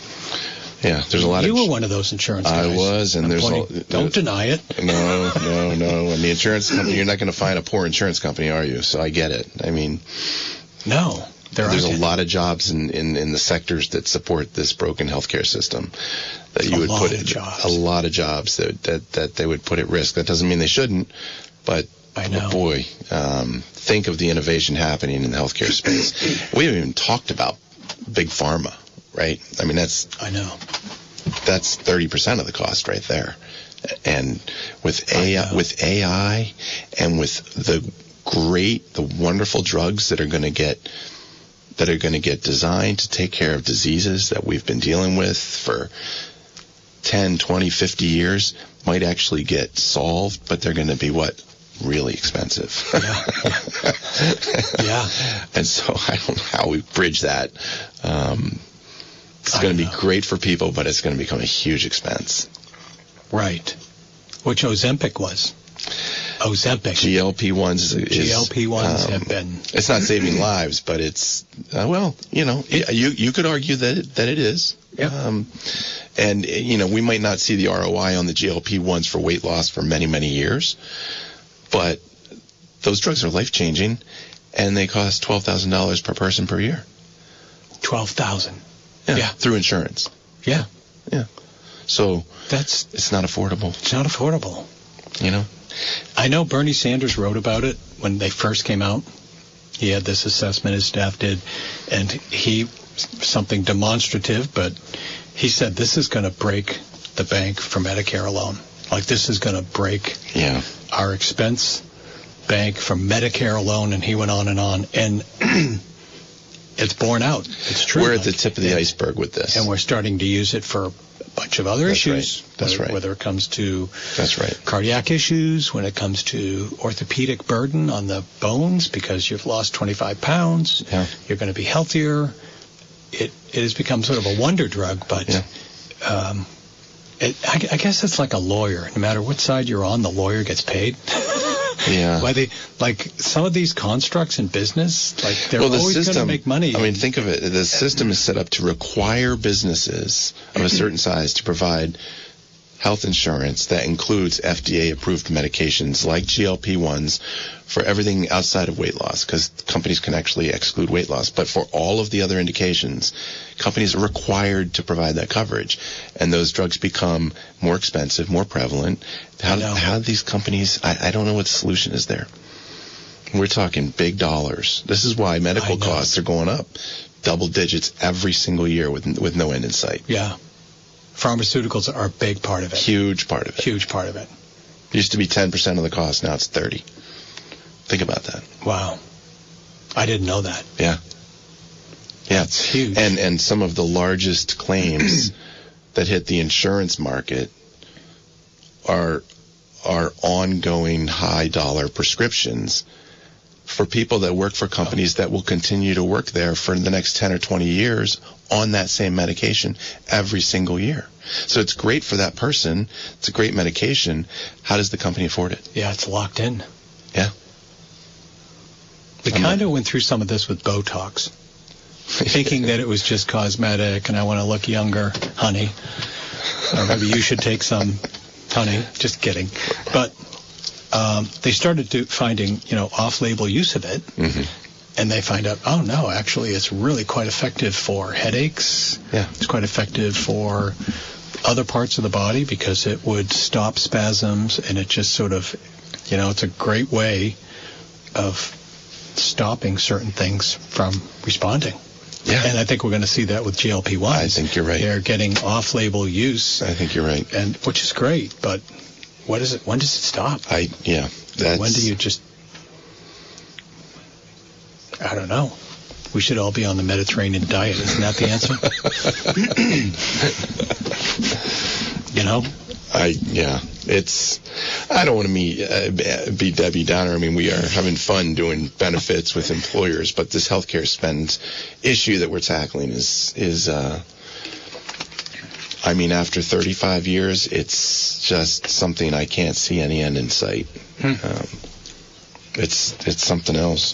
Speaker 1: Yeah, there's a lot
Speaker 2: you
Speaker 1: of...
Speaker 2: You were one of those insurance guys.
Speaker 1: I was, and
Speaker 2: I'm
Speaker 1: there's...
Speaker 2: pointing,
Speaker 1: a,
Speaker 2: don't deny it.
Speaker 1: No, no, no. And the insurance company, you're not going to find a poor insurance company, are you? So I get it. I mean...
Speaker 2: No. There
Speaker 1: there's
Speaker 2: aren't.
Speaker 1: a lot of jobs in, in, in the sectors that support this broken healthcare system that you
Speaker 2: a
Speaker 1: would
Speaker 2: lot
Speaker 1: put
Speaker 2: of
Speaker 1: it,
Speaker 2: jobs.
Speaker 1: a lot of jobs that, that, that they would put at risk. That doesn't mean they shouldn't, but...
Speaker 2: I know.
Speaker 1: But boy, um, think of the innovation happening in the healthcare space. We haven't even talked about big pharma, right? I mean, that's
Speaker 2: I know.
Speaker 1: That's thirty percent of the cost right there. And with A I, with A I, and with the great, the wonderful drugs that are going to get that are going to get designed to take care of diseases that we've been dealing with for ten, twenty, fifty years, might actually get solved, but they're going to be what? really expensive.
Speaker 2: Yeah. Yeah.
Speaker 1: And so I don't know how we bridge that. Um, it's going to be
Speaker 2: know.
Speaker 1: great for people, but it's going to become a huge expense.
Speaker 2: Right. Which Ozempic was. Ozempic.
Speaker 1: G L P ones is,
Speaker 2: G L P ones
Speaker 1: um,
Speaker 2: have been.
Speaker 1: It's not saving lives, but it's uh, well, you know, it, you you could argue that it, that it is.
Speaker 2: Yeah.
Speaker 1: Um, and you know, we might not see the R O I on the G L P ones for weight loss for many many years, but those drugs are life changing, and they cost twelve thousand dollars per person per year.
Speaker 2: Twelve thousand.
Speaker 1: Yeah,
Speaker 2: Yeah.
Speaker 1: Through insurance.
Speaker 2: Yeah.
Speaker 1: Yeah. So
Speaker 2: That's
Speaker 1: it's not affordable.
Speaker 2: it's not affordable.
Speaker 1: You know.
Speaker 2: I know Bernie Sanders wrote about it when they first came out. He had this assessment his staff did, and he, something demonstrative, but he said this is going to break the bank for Medicare alone. Like this is going to break
Speaker 1: Yeah.
Speaker 2: our expense bank for Medicare alone, and he went on and on. And it's borne out. It's true.
Speaker 1: We're at the
Speaker 2: Like,
Speaker 1: tip of the
Speaker 2: and-
Speaker 1: iceberg with this.
Speaker 2: And we're starting to use it for a bunch of other
Speaker 1: That's
Speaker 2: issues.
Speaker 1: right. That's
Speaker 2: whether,
Speaker 1: right.
Speaker 2: Whether it comes to
Speaker 1: That's right.
Speaker 2: cardiac issues, when it comes to orthopedic burden on the bones because you've lost twenty-five pounds,
Speaker 1: Yeah.
Speaker 2: you're going to be healthier. It it has become sort of a wonder drug, but
Speaker 1: Yeah.
Speaker 2: um, it, I, I guess it's like a lawyer. No matter what side you're on, the lawyer gets paid.
Speaker 1: Yeah.
Speaker 2: Why they like some of these constructs in business, like they're
Speaker 1: well, the
Speaker 2: always going to
Speaker 1: system,
Speaker 2: make money.
Speaker 1: I mean, think of it. The system is set up to require businesses of a certain size to provide health insurance that includes F D A-approved medications like G L P ones for everything outside of weight loss, because companies can actually exclude weight loss. But for all of the other indications, companies are required to provide that coverage, and those drugs become more expensive, more prevalent. How,
Speaker 2: I know.
Speaker 1: how do these companies? I, I don't know what the solution is there. We're talking big dollars. This is why medical
Speaker 2: I know.
Speaker 1: costs are going up double digits every single year with with no end in sight.
Speaker 2: Yeah. Pharmaceuticals are a big part of it.
Speaker 1: Huge part of it.
Speaker 2: Huge part of it.
Speaker 1: Used to be ten percent of the cost, now it's thirty. Think about that.
Speaker 2: Wow. I didn't know that.
Speaker 1: Yeah. Yeah.
Speaker 2: It's huge.
Speaker 1: And and some of the largest claims that hit the insurance market are are ongoing high dollar prescriptions for people that work for companies that will continue to work there for the next ten or twenty years on that same medication every single year. So it's great for that person. It's a great medication. How does the company afford it?
Speaker 2: Yeah, it's locked in.
Speaker 1: Yeah.
Speaker 2: We
Speaker 1: I'm
Speaker 2: kind of went through some of this with Botox, thinking that it was just cosmetic and I want to look younger, honey. Or maybe you should take some, honey. Just kidding. But um, they started to finding, you know, off-label use of it.
Speaker 1: Mm-hmm.
Speaker 2: And they find out, oh, no, actually, it's really quite effective for headaches.
Speaker 1: Yeah.
Speaker 2: It's quite effective for other parts of the body because it would stop spasms, and it just sort of, you know, it's a great way of stopping certain things from responding.
Speaker 1: Yeah.
Speaker 2: And I think we're going to see that with G L P ones.
Speaker 1: I think you're right.
Speaker 2: They're getting off-label use,
Speaker 1: I think you're right.
Speaker 2: and which is great, but what is it? When does it stop?
Speaker 1: I yeah. That's,
Speaker 2: When do you just... I don't know. We should all be on the Mediterranean diet. Isn't that the answer? You know?
Speaker 1: I yeah. It's. I don't want to be uh, be Debbie Downer. I mean, we are having fun doing benefits with employers, but this healthcare spend issue that we're tackling is is. Uh, I mean, after thirty-five years, it's just something I can't see any end in sight.
Speaker 2: Hmm.
Speaker 1: Um, it's it's something else.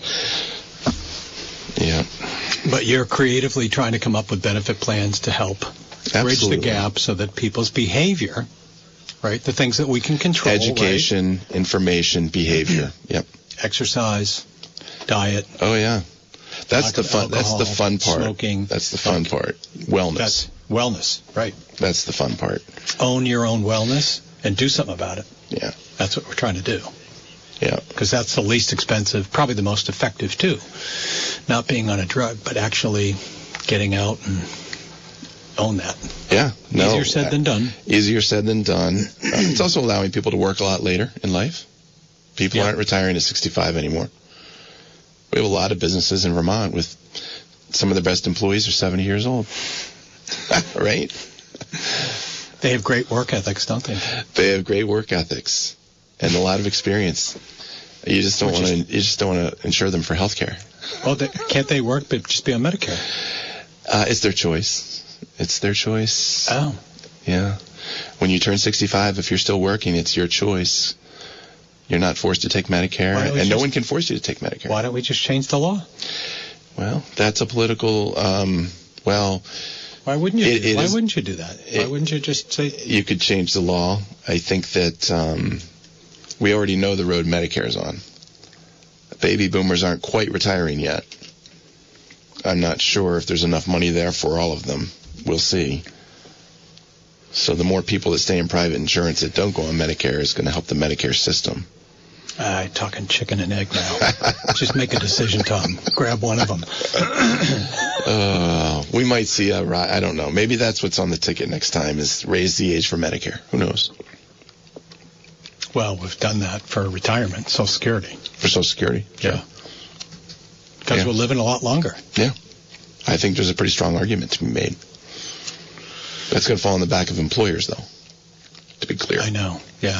Speaker 1: Yeah.
Speaker 2: But you're creatively trying to come up with benefit plans to help bridge
Speaker 1: Absolutely.
Speaker 2: the gap so that people's behavior, right, the things that we can control,
Speaker 1: Education, information, behavior. Yep.
Speaker 2: right? Exercise, diet,
Speaker 1: Oh yeah. That's
Speaker 2: Lack
Speaker 1: the
Speaker 2: of
Speaker 1: fun. That's the
Speaker 2: alcohol,
Speaker 1: fun part.
Speaker 2: smoking.
Speaker 1: That's the fun
Speaker 2: Okay.
Speaker 1: part. Wellness.
Speaker 2: that's wellness, right?
Speaker 1: That's the fun part.
Speaker 2: Own your own wellness and do something about it.
Speaker 1: Yeah.
Speaker 2: That's what we're trying to do.
Speaker 1: Yeah.
Speaker 2: Because that's the least expensive, probably the most effective too. Not being on a drug, but actually getting out and own that.
Speaker 1: Yeah. No.
Speaker 2: Easier said than done.
Speaker 1: Easier said than done. Uh, it's also allowing people to work a lot later in life. People
Speaker 2: Yeah.
Speaker 1: aren't retiring at sixty-five anymore. We have a lot of businesses in Vermont with some of the best employees are seventy years old. Right?
Speaker 2: They have great work ethics, don't they?
Speaker 1: They have great work ethics and a lot of experience. You just don't
Speaker 2: Which
Speaker 1: want to.
Speaker 2: is-
Speaker 1: You just don't want to insure them for health care.
Speaker 2: Well, they, can't they work but just be on Medicare?
Speaker 1: Uh, it's their choice. It's their choice.
Speaker 2: Oh.
Speaker 1: Yeah. When you turn sixty-five, if you're still working, it's your choice. You're not forced to take Medicare,
Speaker 2: Why don't we
Speaker 1: and no
Speaker 2: just-
Speaker 1: one can force you to take Medicare.
Speaker 2: Why don't we just change the law?
Speaker 1: Well, that's a political. Um, well,
Speaker 2: Why wouldn't you?
Speaker 1: It-
Speaker 2: do,
Speaker 1: it
Speaker 2: why
Speaker 1: is-
Speaker 2: wouldn't you do that? Why
Speaker 1: it-
Speaker 2: wouldn't you just say?
Speaker 1: you could change the law. I think that um, we already know the road Medicare is on. Baby boomers aren't quite retiring yet. I'm not sure if there's enough money there for all of them. We'll see. So the more people that stay in private insurance that don't go on Medicare is going to help the Medicare system.
Speaker 2: Uh, talking chicken and egg now. Just make a decision, Tom. Grab one of them.
Speaker 1: Uh, we might see a ri- I don't know. Maybe that's what's on the ticket next time is raise the age for Medicare. Who knows?
Speaker 2: Well, we've done that for retirement, Social Security.
Speaker 1: For Social Security.
Speaker 2: Yeah. Because
Speaker 1: Yeah.
Speaker 2: we're living a lot longer.
Speaker 1: Yeah. I think there's a pretty strong argument to be made. That's going to fall on the back of employers, though, to be clear.
Speaker 2: I know. Yeah.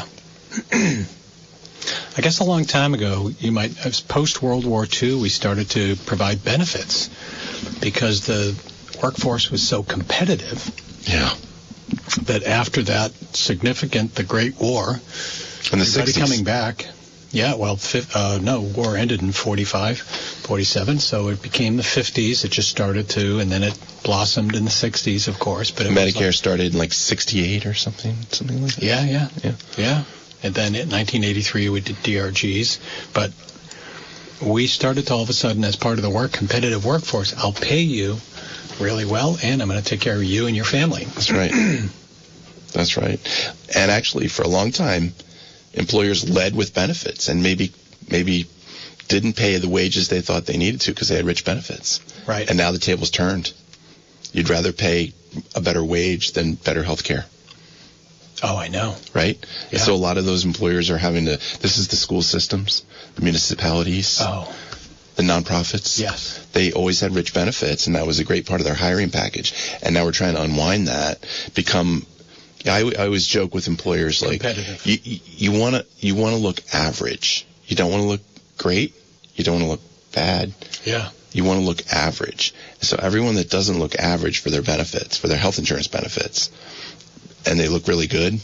Speaker 2: I guess a long time ago, you might, as post-World War Two, we started to provide benefits because the workforce was so competitive
Speaker 1: Yeah.
Speaker 2: that after that significant, the Great War,
Speaker 1: In the
Speaker 2: everybody
Speaker 1: sixties.
Speaker 2: coming back. Yeah, well, fif- uh, no, war ended in forty-five, forty-seven, so it became the fifties. It just started to, and then it blossomed in the sixties, of course. But it was
Speaker 1: Medicare
Speaker 2: like-
Speaker 1: started in like sixty-eight or something, something like that.
Speaker 2: Yeah, yeah,
Speaker 1: Yeah.
Speaker 2: yeah. And then in nineteen eighty-three, we did D R Gs. But we started to all of a sudden, as part of the work competitive workforce, I'll pay you really well, and I'm going to take care of you and your family.
Speaker 1: That's right. That's right. And actually, for a long time, employers led with benefits and maybe maybe didn't pay the wages they thought they needed to because they had rich benefits.
Speaker 2: Right.
Speaker 1: And now the table's turned. You'd rather pay a better wage than better health care,
Speaker 2: Oh, I know.
Speaker 1: right?
Speaker 2: Yeah.
Speaker 1: So a lot of those employers are having to, this is the school systems, the municipalities,
Speaker 2: Oh,
Speaker 1: the nonprofits.
Speaker 2: yes.
Speaker 1: They always had rich benefits, and that was a great part of their hiring package. And now we're trying to unwind that, become. I, I always joke with employers like,
Speaker 2: Competitive.
Speaker 1: you you, you want to you want to look average. You don't want to look great. You don't want to look bad.
Speaker 2: Yeah.
Speaker 1: You want to look average. So everyone that doesn't look average for their benefits, for their health insurance benefits, and they look really good,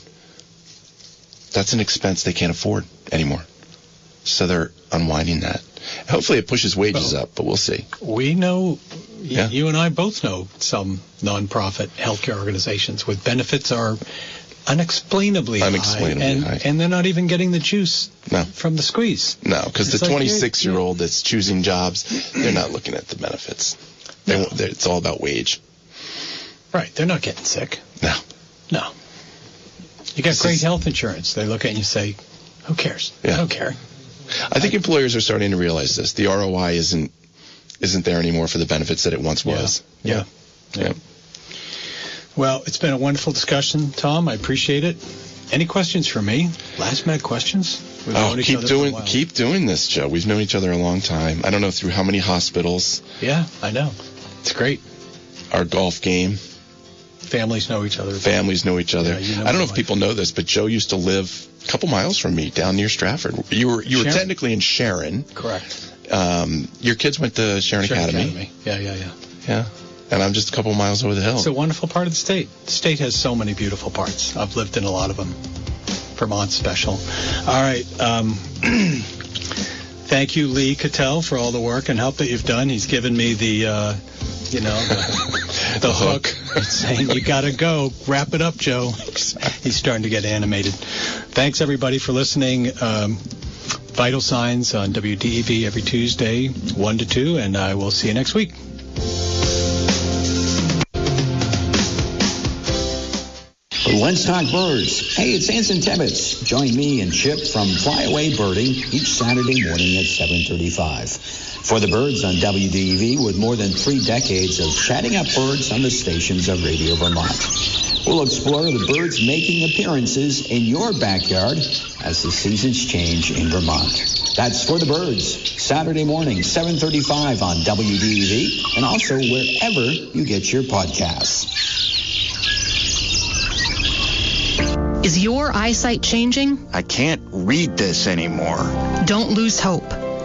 Speaker 1: that's an expense they can't afford anymore. So they're unwinding that. Hopefully it pushes wages
Speaker 2: Well,
Speaker 1: up, but we'll see.
Speaker 2: We know, y-
Speaker 1: Yeah.
Speaker 2: you and I both know some nonprofit healthcare organizations with benefits are unexplainably,
Speaker 1: Unexplainably
Speaker 2: high, and,
Speaker 1: high.
Speaker 2: and they're not even getting the juice
Speaker 1: No.
Speaker 2: from the squeeze.
Speaker 1: No, because the
Speaker 2: It's like,
Speaker 1: twenty-six-year-old that's choosing jobs, they're not looking at the benefits. They,
Speaker 2: No.
Speaker 1: won't- they're- It's all about wage.
Speaker 2: Right, they're not getting sick.
Speaker 1: No.
Speaker 2: No. You got
Speaker 1: This
Speaker 2: great
Speaker 1: is-
Speaker 2: health insurance. They look at you and say, who cares?
Speaker 1: Yeah.
Speaker 2: I don't care.
Speaker 1: I think employers are starting to realize this. The R O I isn't isn't there anymore for the benefits that it once was.
Speaker 2: Yeah.
Speaker 1: Yeah.
Speaker 2: Well, it's been a wonderful discussion, Tom. I appreciate it. Any questions for me? Last minute questions? We've
Speaker 1: Oh,
Speaker 2: known each
Speaker 1: keep
Speaker 2: other for a
Speaker 1: doing
Speaker 2: while.
Speaker 1: keep doing this, Joe. We've known each other a long time. I don't know through how many hospitals,
Speaker 2: Yeah, I know. It's great.
Speaker 1: our golf game,
Speaker 2: Families know each other.
Speaker 1: families know each other.
Speaker 2: Yeah, you know
Speaker 1: I don't know
Speaker 2: my
Speaker 1: if people know this, but Joe used to live a couple miles from me down near Stratford. You were you were
Speaker 2: Sharon?
Speaker 1: technically in Sharon.
Speaker 2: Correct.
Speaker 1: Um, your kids went to Sharon,
Speaker 2: Sharon
Speaker 1: Academy.
Speaker 2: Yeah, yeah, yeah.
Speaker 1: Yeah. And I'm just a couple miles over the hill.
Speaker 2: It's a wonderful part of the state. The state has so many beautiful parts. I've lived in a lot of them. Vermont's special. All right. Um, thank you, Lee Cattell, for all the work and help that you've done. He's given me the, uh, you know, the, the hook. It's saying, you got to go. Wrap it up, Joe. He's starting to get animated. Thanks, everybody, for listening. Um, Vital Signs on W D E V every Tuesday, one to two, and I will see you next week.
Speaker 7: Let's talk birds. Hey, it's Anson Tebbets. Join me and Chip from Flyaway Birding each Saturday morning at seven thirty-five. For the birds on W D E V with more than three decades of chatting up birds on the stations of Radio Vermont. We'll explore the birds making appearances in your backyard as the seasons change in Vermont. That's For the Birds, Saturday morning, seven thirty-five on W D E V and also wherever you get your podcasts.
Speaker 9: Is your eyesight changing?
Speaker 10: I can't read this anymore.
Speaker 9: Don't lose hope.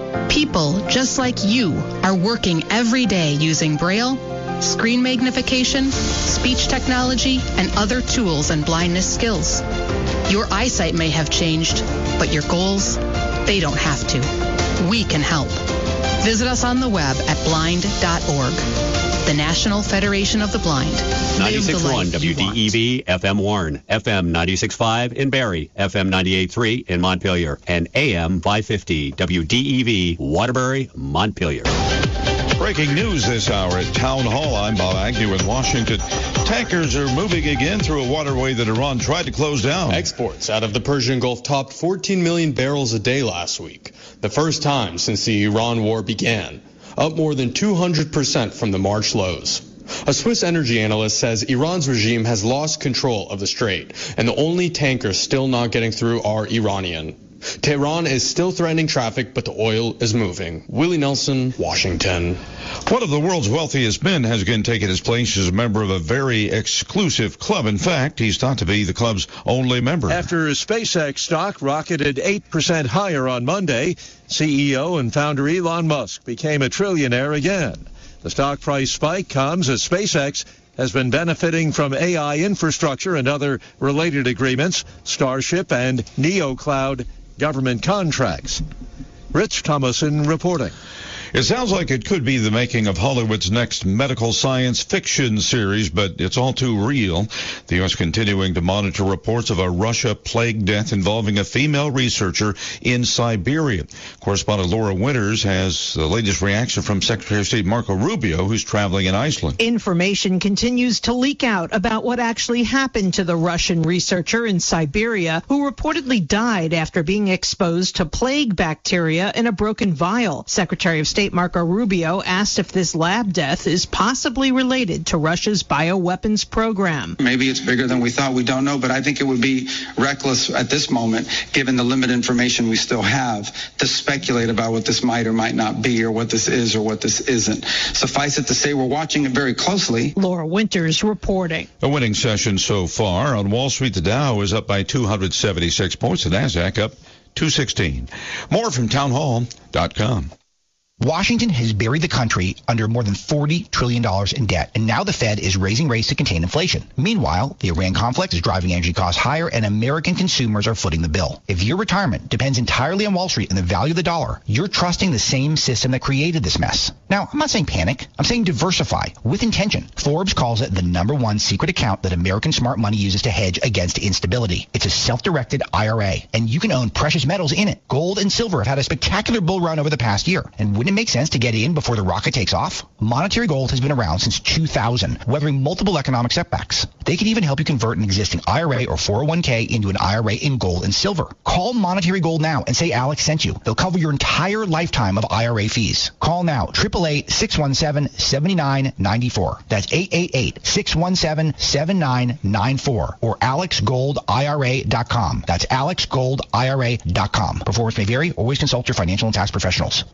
Speaker 9: People just like you are working every day using Braille, screen magnification, speech technology, and other tools and blindness skills. Your eyesight may have changed, but your goals, they don't have to. We can help. Visit us on the web at blind dot org. The National Federation of the Blind.
Speaker 10: ninety-six point one W D E V, F M Warren, F M ninety-six point five in Barrie, F M ninety-eight point three in Montpelier, and A M five fifty W D E V, Waterbury, Montpelier.
Speaker 11: Breaking news this hour at Town Hall. I'm Bob Agnew in Washington. Tankers are moving again through a waterway that Iran tried to close down.
Speaker 12: Exports out of the Persian Gulf topped fourteen million barrels a day last week, the first time since the Iran war began, up more than two hundred percent from the March lows. A Swiss energy analyst says Iran's regime has lost control of the strait, and the only tankers still not getting through are Iranian. Tehran is still threatening traffic, but the oil is moving. Willie Nelson, Washington.
Speaker 11: One of the world's wealthiest men has again taken his place as a member of a very exclusive club. In fact, he's thought to be the club's only member.
Speaker 13: After SpaceX stock rocketed eight percent higher on Monday, C E O and founder Elon Musk became a trillionaire again. The stock price spike comes as SpaceX has been benefiting from A I infrastructure and other related agreements, Starship and NeoCloud government contracts. Rich Thomason reporting.
Speaker 11: It sounds like it could be the making of Hollywood's next medical science fiction series, but it's all too real. The U S continuing to monitor reports of a Russia plague death involving a female researcher in Siberia. Correspondent Laura Winters has the latest reaction from Secretary of State Marco Rubio, who's traveling in Iceland.
Speaker 14: Information continues to leak out about what actually happened to the Russian researcher in Siberia, who reportedly died after being exposed to plague bacteria in a broken vial. Secretary of State Marco Rubio asked if this lab death is possibly related to Russia's bioweapons program.
Speaker 15: Maybe it's bigger than we thought. We don't know, but I think it would be reckless at this moment, given the limited information we still have, to speculate about what this might or might not be, or what this is or what this isn't. Suffice it to say, we're watching it very closely.
Speaker 14: Laura Winters reporting.
Speaker 11: A winning session so far. On Wall Street, the Dow is up by two hundred seventy-six points. The Nasdaq up two sixteen. More from town hall dot com.
Speaker 16: Washington has buried the country under more than forty trillion dollars in debt, and now the Fed is raising rates to contain inflation. Meanwhile, the Iran conflict is driving energy costs higher, and American consumers are footing the bill. If your retirement depends entirely on Wall Street and the value of the dollar, you're trusting the same system that created this mess. Now, I'm not saying panic. I'm saying diversify with intention. Forbes calls it the number one secret account that American smart money uses to hedge against instability. It's a self-directed I R A, and you can own precious metals in it. Gold and silver have had a spectacular bull run over the past year, and wouldn't it make sense to get in before the rocket takes off? Monetary Gold has been around since two thousand, weathering multiple economic setbacks. They can even help you convert an existing I R A or four oh one k into an I R A in gold and silver. Call Monetary Gold now and say Alex sent you. They'll cover your entire lifetime of I R A fees. Call now, eight eight eight, six one seven, seven nine nine four. That's eight eight eight, six one seven, seven nine nine four or alex gold I R A dot com. That's alex gold I R A dot com. Performance may vary. Always consult your financial and tax professionals.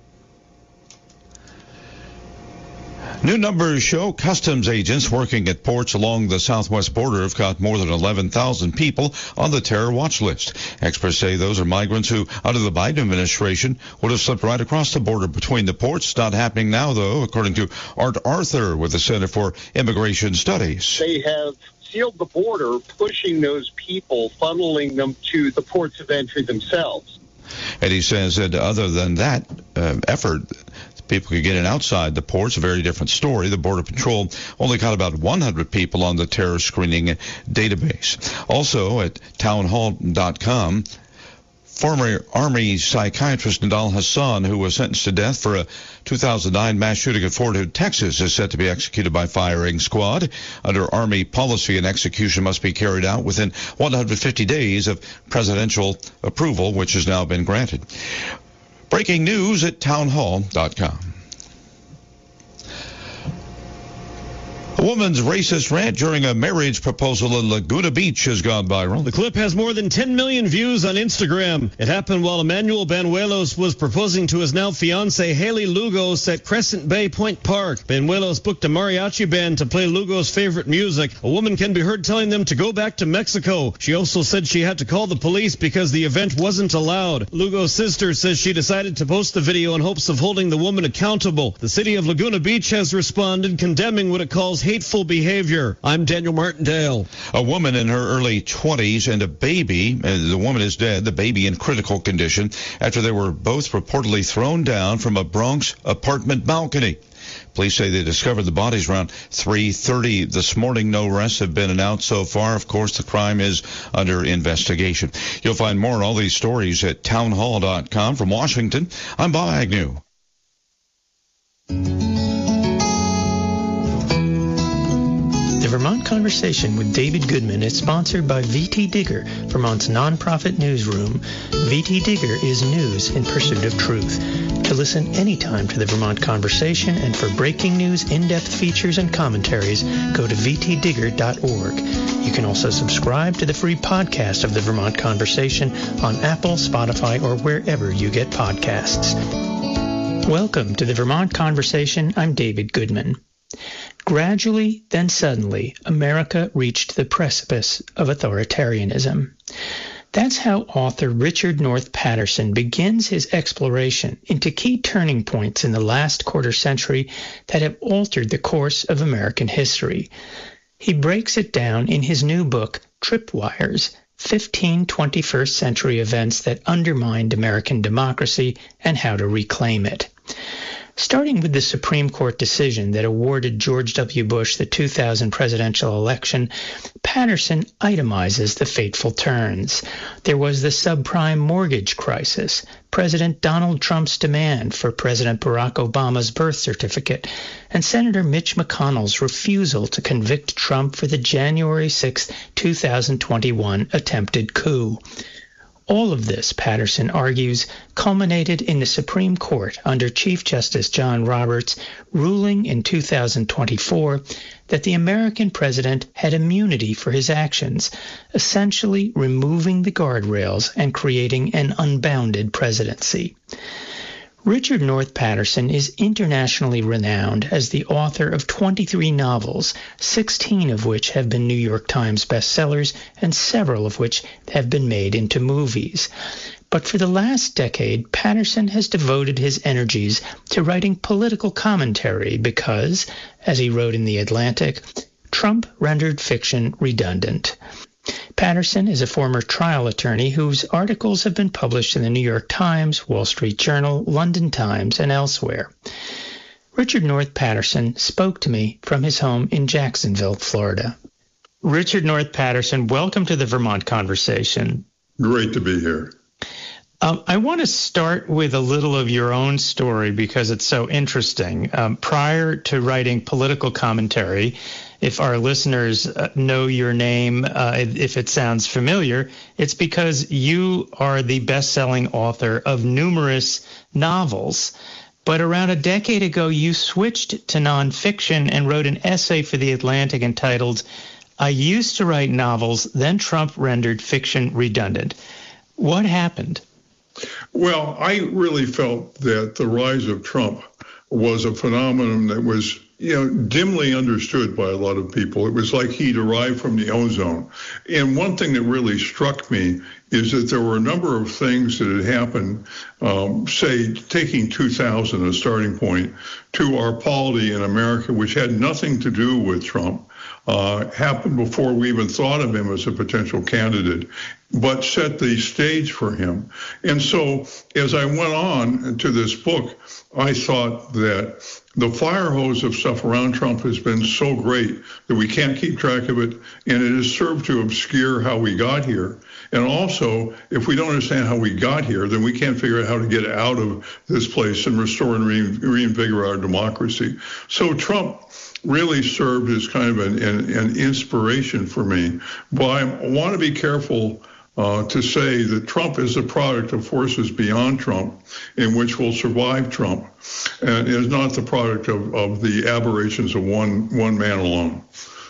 Speaker 11: New numbers show customs agents working at ports along the southwest border have caught more than eleven thousand people on the terror watch list. Experts say those are migrants who, under the Biden administration, would have slipped right across the border between the ports. Not happening now, though, according to Art Arthur with the Center for Immigration Studies.
Speaker 17: They have sealed the border, pushing those people, funneling them to the ports of entry themselves.
Speaker 11: And he says that other than that uh, effort, people could get in outside the ports. A very different story. The Border Patrol only caught about one hundred people on the terror screening database. Also at town hall dot com, former Army psychiatrist Nidal Hassan, who was sentenced to death for a two thousand nine mass shooting at Fort Hood, Texas, is set to be executed by firing squad. Under Army policy, an execution must be carried out within one hundred fifty days of presidential approval, which has now been granted. Breaking news at town hall dot com. A woman's racist rant during a marriage proposal in Laguna Beach has gone viral.
Speaker 18: The clip has more than ten million views on Instagram. It happened while Emmanuel Banuelos was proposing to his now fiancée Haley Lugos at Crescent Bay Point Park. Banuelos booked a mariachi band to play Lugos' favorite music. A woman can be heard telling them to go back to Mexico. She also said she had to call the police because the event wasn't allowed. Lugos' sister says she decided to post the video in hopes of holding the woman accountable. The city of Laguna Beach has responded, condemning what it calls hateful behavior. I'm Daniel Martindale.
Speaker 11: A woman in her early twenties and a baby, uh, the woman is dead, the baby in critical condition, after they were both reportedly thrown down from a Bronx apartment balcony. Police say they discovered the bodies around three thirty this morning. No arrests have been announced so far. Of course, the crime is under investigation. You'll find more on all these stories at townhall dot com. From Washington, I'm Bob Agnew.
Speaker 19: The Vermont Conversation with David Goodman is sponsored by V T Digger, Vermont's nonprofit newsroom. V T Digger is news in pursuit of truth. To listen anytime to the Vermont Conversation and for breaking news, in-depth features, and commentaries, go to v t digger dot org. You can also subscribe to the free podcast of the Vermont Conversation on Apple, Spotify, or wherever you get podcasts. Welcome to the Vermont Conversation. I'm David Goodman. Gradually, then suddenly, America reached the precipice of authoritarianism. That's how author Richard North Patterson begins his exploration into key turning points in the last quarter century that have altered the course of American history. He breaks it down in his new book, Tripwires, fifteen twenty-first century events that undermined American democracy and how to reclaim it. Starting with the Supreme Court decision that awarded George W. Bush the two thousand presidential election, Patterson itemizes the fateful turns. There was the subprime mortgage crisis, President Donald Trump's demand for President Barack Obama's birth certificate, and Senator Mitch McConnell's refusal to convict Trump for the January sixth, two thousand twenty-one attempted coup. All of this, Patterson argues, culminated in the Supreme Court under Chief Justice John Roberts ruling in two thousand twenty-four that the American president had immunity for his actions, essentially removing the guardrails and creating an unbounded presidency. Richard North Patterson is internationally renowned as the author of twenty-three novels, sixteen of which have been New York Times bestsellers and several of which have been made into movies. But for the last decade, Patterson has devoted his energies to writing political commentary because, as he wrote in The Atlantic, Trump rendered fiction redundant. Patterson is a former trial attorney whose articles have been published in the New York Times, Wall Street Journal, London Times, and elsewhere. Richard North Patterson spoke to me from his home in Jacksonville, Florida. Richard North Patterson, welcome to the Vermont Conversation.
Speaker 20: Great to be here.
Speaker 19: Um, I want to start with a little of your own story because it's so interesting. Um, prior to writing political commentary, if our listeners uh, know your name, uh, if it sounds familiar, it's because you are the best-selling author of numerous novels. But around a decade ago, you switched to nonfiction and wrote an essay for The Atlantic entitled, "I used to write novels, then Trump rendered fiction redundant." What happened?
Speaker 20: Well, I really felt that the rise of Trump was a phenomenon that was, you know, dimly understood by a lot of people. It was like he'd arrived from the ozone. And one thing that really struck me is that there were a number of things that had happened, um, say, taking two thousand as a starting point, to our polity in America, which had nothing to do with Trump, uh, happened before we even thought of him as a potential candidate, but set the stage for him. And so as I went on to this book, I thought that the fire hose of stuff around Trump has been so great that we can't keep track of it, and it has served to obscure how we got here. And also, if we don't understand how we got here, then we can't figure out how to get out of this place and restore and re- reinvigorate our democracy. So Trump really served as kind of an, an, an inspiration for me. But I want to be careful uh, to say that Trump is a product of forces beyond Trump in which will survive Trump, and is not the product of, of the aberrations of one one man alone.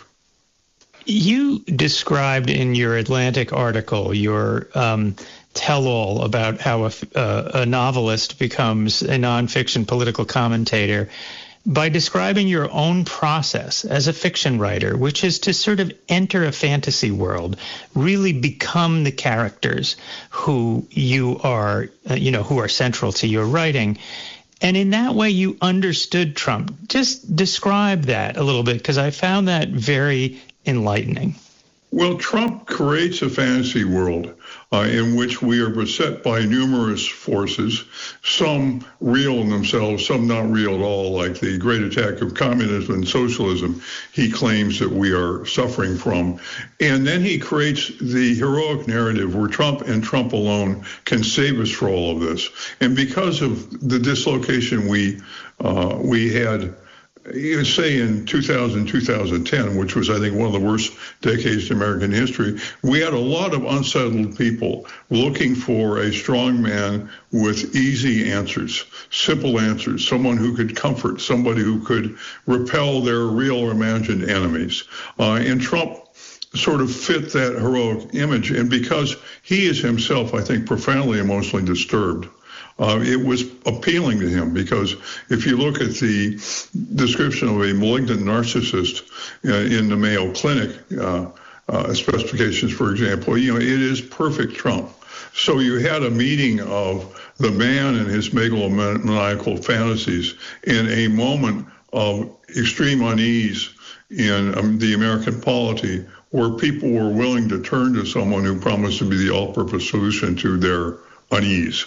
Speaker 19: You described in your Atlantic article your um, tell-all about how a, uh, a novelist becomes a nonfiction political commentator by describing your own process as a fiction writer, which is to sort of enter a fantasy world, really become the characters who you are, uh, you know, who are central to your writing. And in that way, you understood Trump. Just describe that a little bit, because I found that very enlightening.
Speaker 20: Well, Trump creates a fantasy world uh, in which we are beset by numerous forces, some real in themselves, some not real at all, like the great attack of communism and socialism he claims that we are suffering from. And then he creates the heroic narrative where Trump and Trump alone can save us for all of this. And because of the dislocation we uh, we had, you say in two thousand, two thousand ten, which was, I think, one of the worst decades in American history, we had a lot of unsettled people looking for a strong man with easy answers, simple answers, someone who could comfort, somebody who could repel their real or imagined enemies. Uh, and Trump sort of fit that heroic image. And because he is himself, I think, profoundly emotionally disturbed, Uh, it was appealing to him, because if you look at the description of a malignant narcissist uh, in the Mayo Clinic uh, uh, specifications, for example, you know, it is perfect Trump. So you had a meeting of the man and his megalomaniacal fantasies in a moment of extreme unease in um, the American polity, where people were willing to turn to someone who promised to be the all-purpose solution to their unease.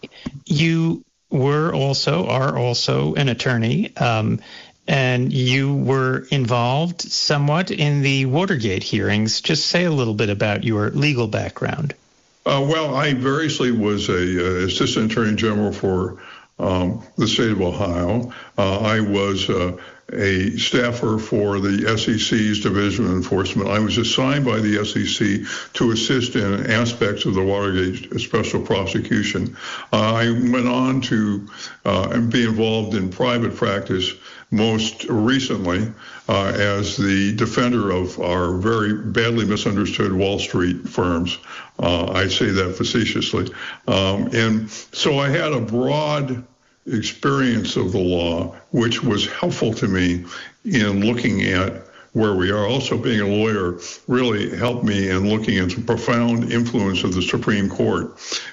Speaker 19: You were also, are also an attorney, um, and you were involved somewhat in the Watergate hearings. Just say a little bit about your legal background.
Speaker 20: Uh, well, I variously was a uh, assistant attorney general for um, the state of Ohio. Uh, I was uh, a staffer for the S E C's Division of Enforcement. I was assigned by the S E C to assist in aspects of the Watergate special prosecution. Uh, I went on to uh, be involved in private practice, most recently uh, as the defender of our very badly misunderstood Wall Street firms. Uh, I say that facetiously. Um, and so I had a broad experience of the law, which was helpful to me in looking at where we are. Also, being a lawyer really helped me in looking at the profound influence of the Supreme Court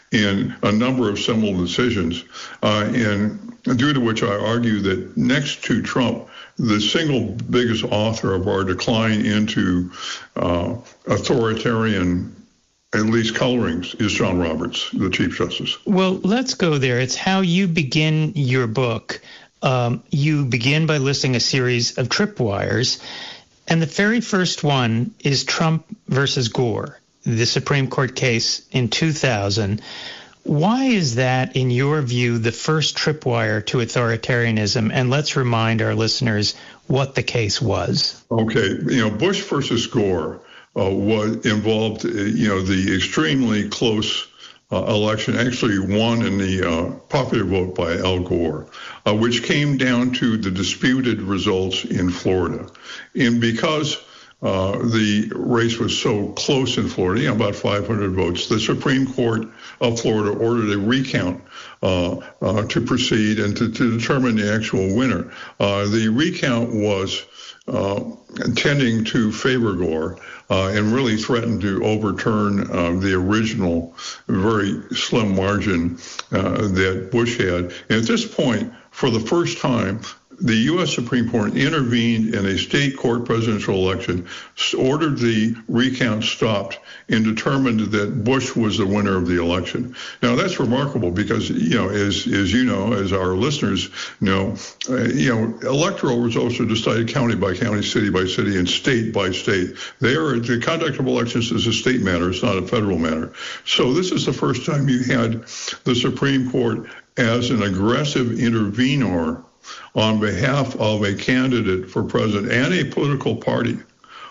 Speaker 20: in a number of seminal decisions, uh, and due to which I argue that next to Trump, the single biggest author of our decline into uh, authoritarian, at least colorings, is John Roberts, the Chief Justice.
Speaker 19: Well, let's go there. It's how you begin your book. Um, you begin by listing a series of tripwires, and the very first one is Trump versus Gore, the Supreme Court case in two thousand. Why is that, in your view, the first tripwire to authoritarianism? And let's remind our listeners what the case was.
Speaker 20: Okay, you know, Bush versus Gore Uh, was involved, uh, you know, the extremely close uh, election, actually won in the uh, popular vote by Al Gore, uh, which came down to the disputed results in Florida. And because uh, the race was so close in Florida, you know, about five hundred votes, the Supreme Court of Florida ordered a recount uh, uh, to proceed and to, to determine the actual winner. Uh, the recount was uh, tending to favor Gore, Uh, and really threatened to overturn uh, the original very slim margin uh, that Bush had. And at this point, for the first time, the U S Supreme Court intervened in a state court presidential election, ordered the recount stopped, and determined that Bush was the winner of the election. Now, that's remarkable because, you know, as, as you know, as our listeners know, uh, you know, electoral results are decided county by county, city by city, and state by state. They are, the conduct of elections is a state matter. It's not a federal matter. So this is the first time you had the Supreme Court as an aggressive intervenor on behalf of a candidate for president and a political party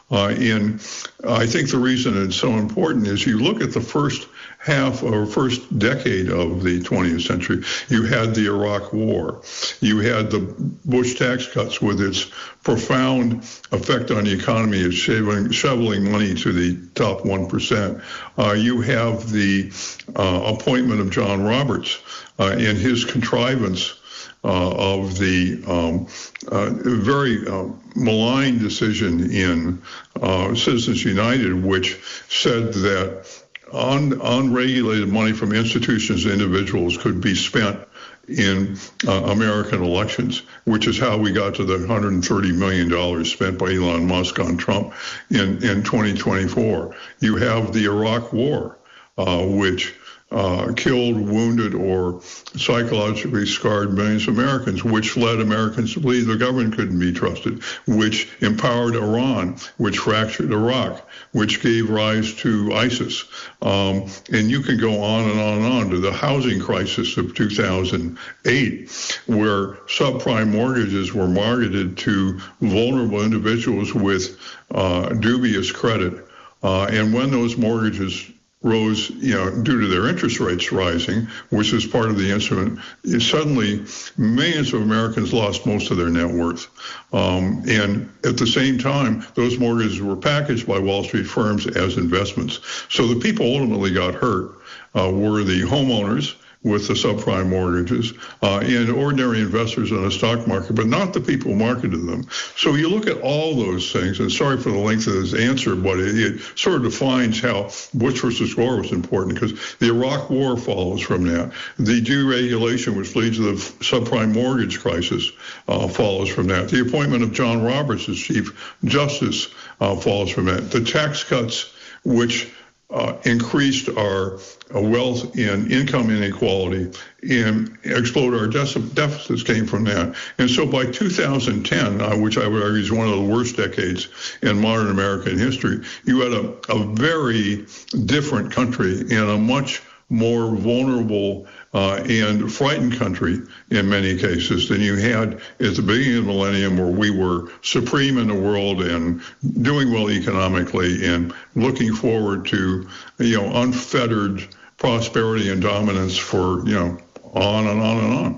Speaker 20: Uh, and I think the reason it's so important is you look at the first half or first decade of the twentieth century, you had the Iraq War. You had the Bush tax cuts with its profound effect on the economy of shoveling, shoveling money to the top one percent. Uh, you have the uh, appointment of John Roberts uh, and his contrivance Uh, of the um, uh, very uh, malign decision in uh, Citizens United, which said that un- unregulated money from institutions and individuals could be spent in uh, American elections, which is how we got to the one hundred thirty million dollars spent by Elon Musk on Trump in, in twenty twenty-four. You have the Iraq War, uh, which Uh, killed, wounded, or psychologically scarred millions of Americans, which led Americans to believe the government couldn't be trusted, which empowered Iran, which fractured Iraq, which gave rise to ISIS. Um, and you can go on and on and on to the housing crisis of two thousand eight, where subprime mortgages were marketed to vulnerable individuals with uh, dubious credit. Uh, and when those mortgages rose, you know, due to their interest rates rising, which is part of the instrument, suddenly millions of Americans lost most of their net worth. Um, and at the same time, those mortgages were packaged by Wall Street firms as investments. So the people ultimately got hurt uh, were the homeowners with the subprime mortgages uh, and ordinary investors in the stock market, but not the people who marketed them. So you look at all those things, and sorry for the length of this answer, but it, it sort of defines how Bush versus Gore was important, because the Iraq War follows from that. The deregulation, which leads to the subprime mortgage crisis, uh, follows from that. The appointment of John Roberts as Chief Justice uh, follows from that. The tax cuts, which Uh, increased our uh, wealth and income inequality and exploded our de- deficits came from that. And so by two thousand ten, uh, which I would argue is one of the worst decades in modern American history, you had a, a very different country and a much more vulnerable uh, and frightened country in many cases than you had at the beginning of the millennium, where we were supreme in the world and doing well economically and looking forward to, you know, unfettered prosperity and dominance for, you know, on and on and on.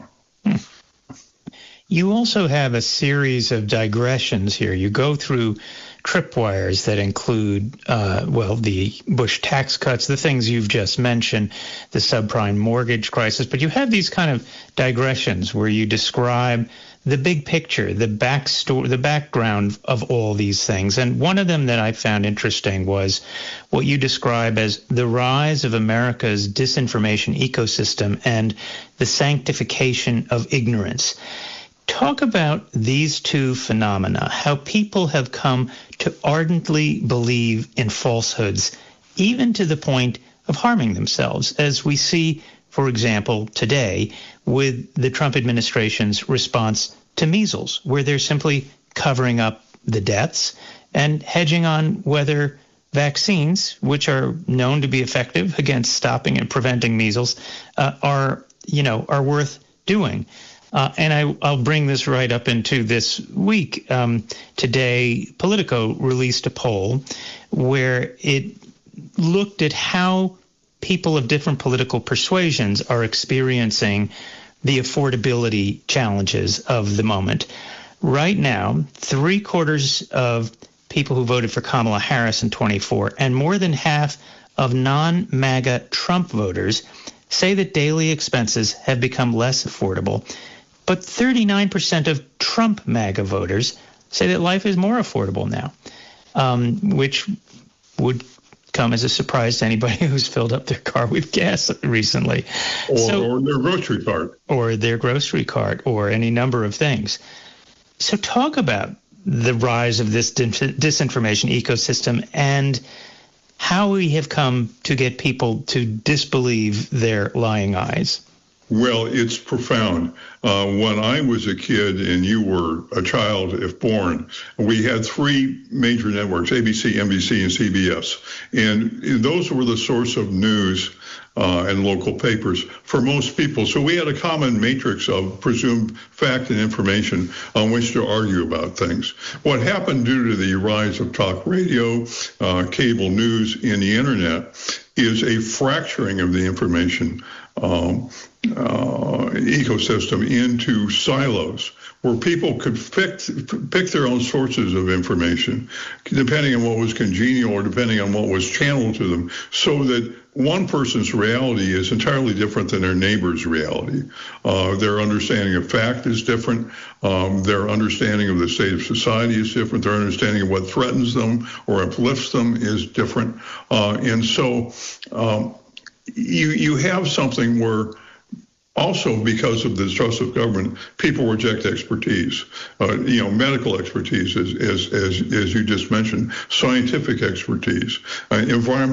Speaker 19: You also have a series of digressions here. You go through tripwires that include, uh, well, the Bush tax cuts, the things you've just mentioned, the subprime mortgage crisis, but you have these kind of digressions where you describe the big picture, the backstory, the background of all these things. And one of them that I found interesting was what you describe as the rise of America's disinformation ecosystem and the sanctification of ignorance. Talk about these two phenomena, how people have come to ardently believe in falsehoods, even to the point of harming themselves, as we see, for example, today with the Trump administration's response to measles, where they're simply covering up the deaths and hedging on whether vaccines, which are known to be effective against stopping and preventing measles, uh, are, you know, are worth doing. Uh, and I, I'll bring this right up into this week. Um, today, Politico released a poll where it looked at how people of different political persuasions are experiencing the affordability challenges of the moment. Right now, three quarters of people who voted for Kamala Harris in twenty-four and more than half of non-MAGA Trump voters say that daily expenses have become less affordable. But thirty-nine percent of Trump MAGA voters say that life is more affordable now, um, which would come as a surprise to anybody who's filled up their car with gas recently.
Speaker 20: Or,
Speaker 19: so,
Speaker 20: or their grocery cart.
Speaker 19: Or their grocery cart, or any number of things. So talk about the rise of this disinformation ecosystem and how we have come to get people to disbelieve their lying eyes.
Speaker 20: Well, it's profound. Uh, when I was a kid and you were a child, if born, we had three major networks, A B C, N B C, and C B S. And those were the source of news uh, and local papers for most people. So we had a common matrix of presumed fact and information on which to argue about things. What happened due to the rise of talk radio, uh, cable news, and the internet is a fracturing of the information um, uh, ecosystem into silos, where people could pick, pick their own sources of information, depending on what was congenial or depending on what was channeled to them, so that one person's reality is entirely different than their neighbor's reality. Uh, their understanding of fact is different. Um, their understanding of the state of society is different. Their understanding of what threatens them or uplifts them is different. Uh, and so um, you you have something where, also, because of the distrust of government, people reject expertise, uh, you know, medical expertise, as, as, as, as you just mentioned, scientific expertise, uh, environmental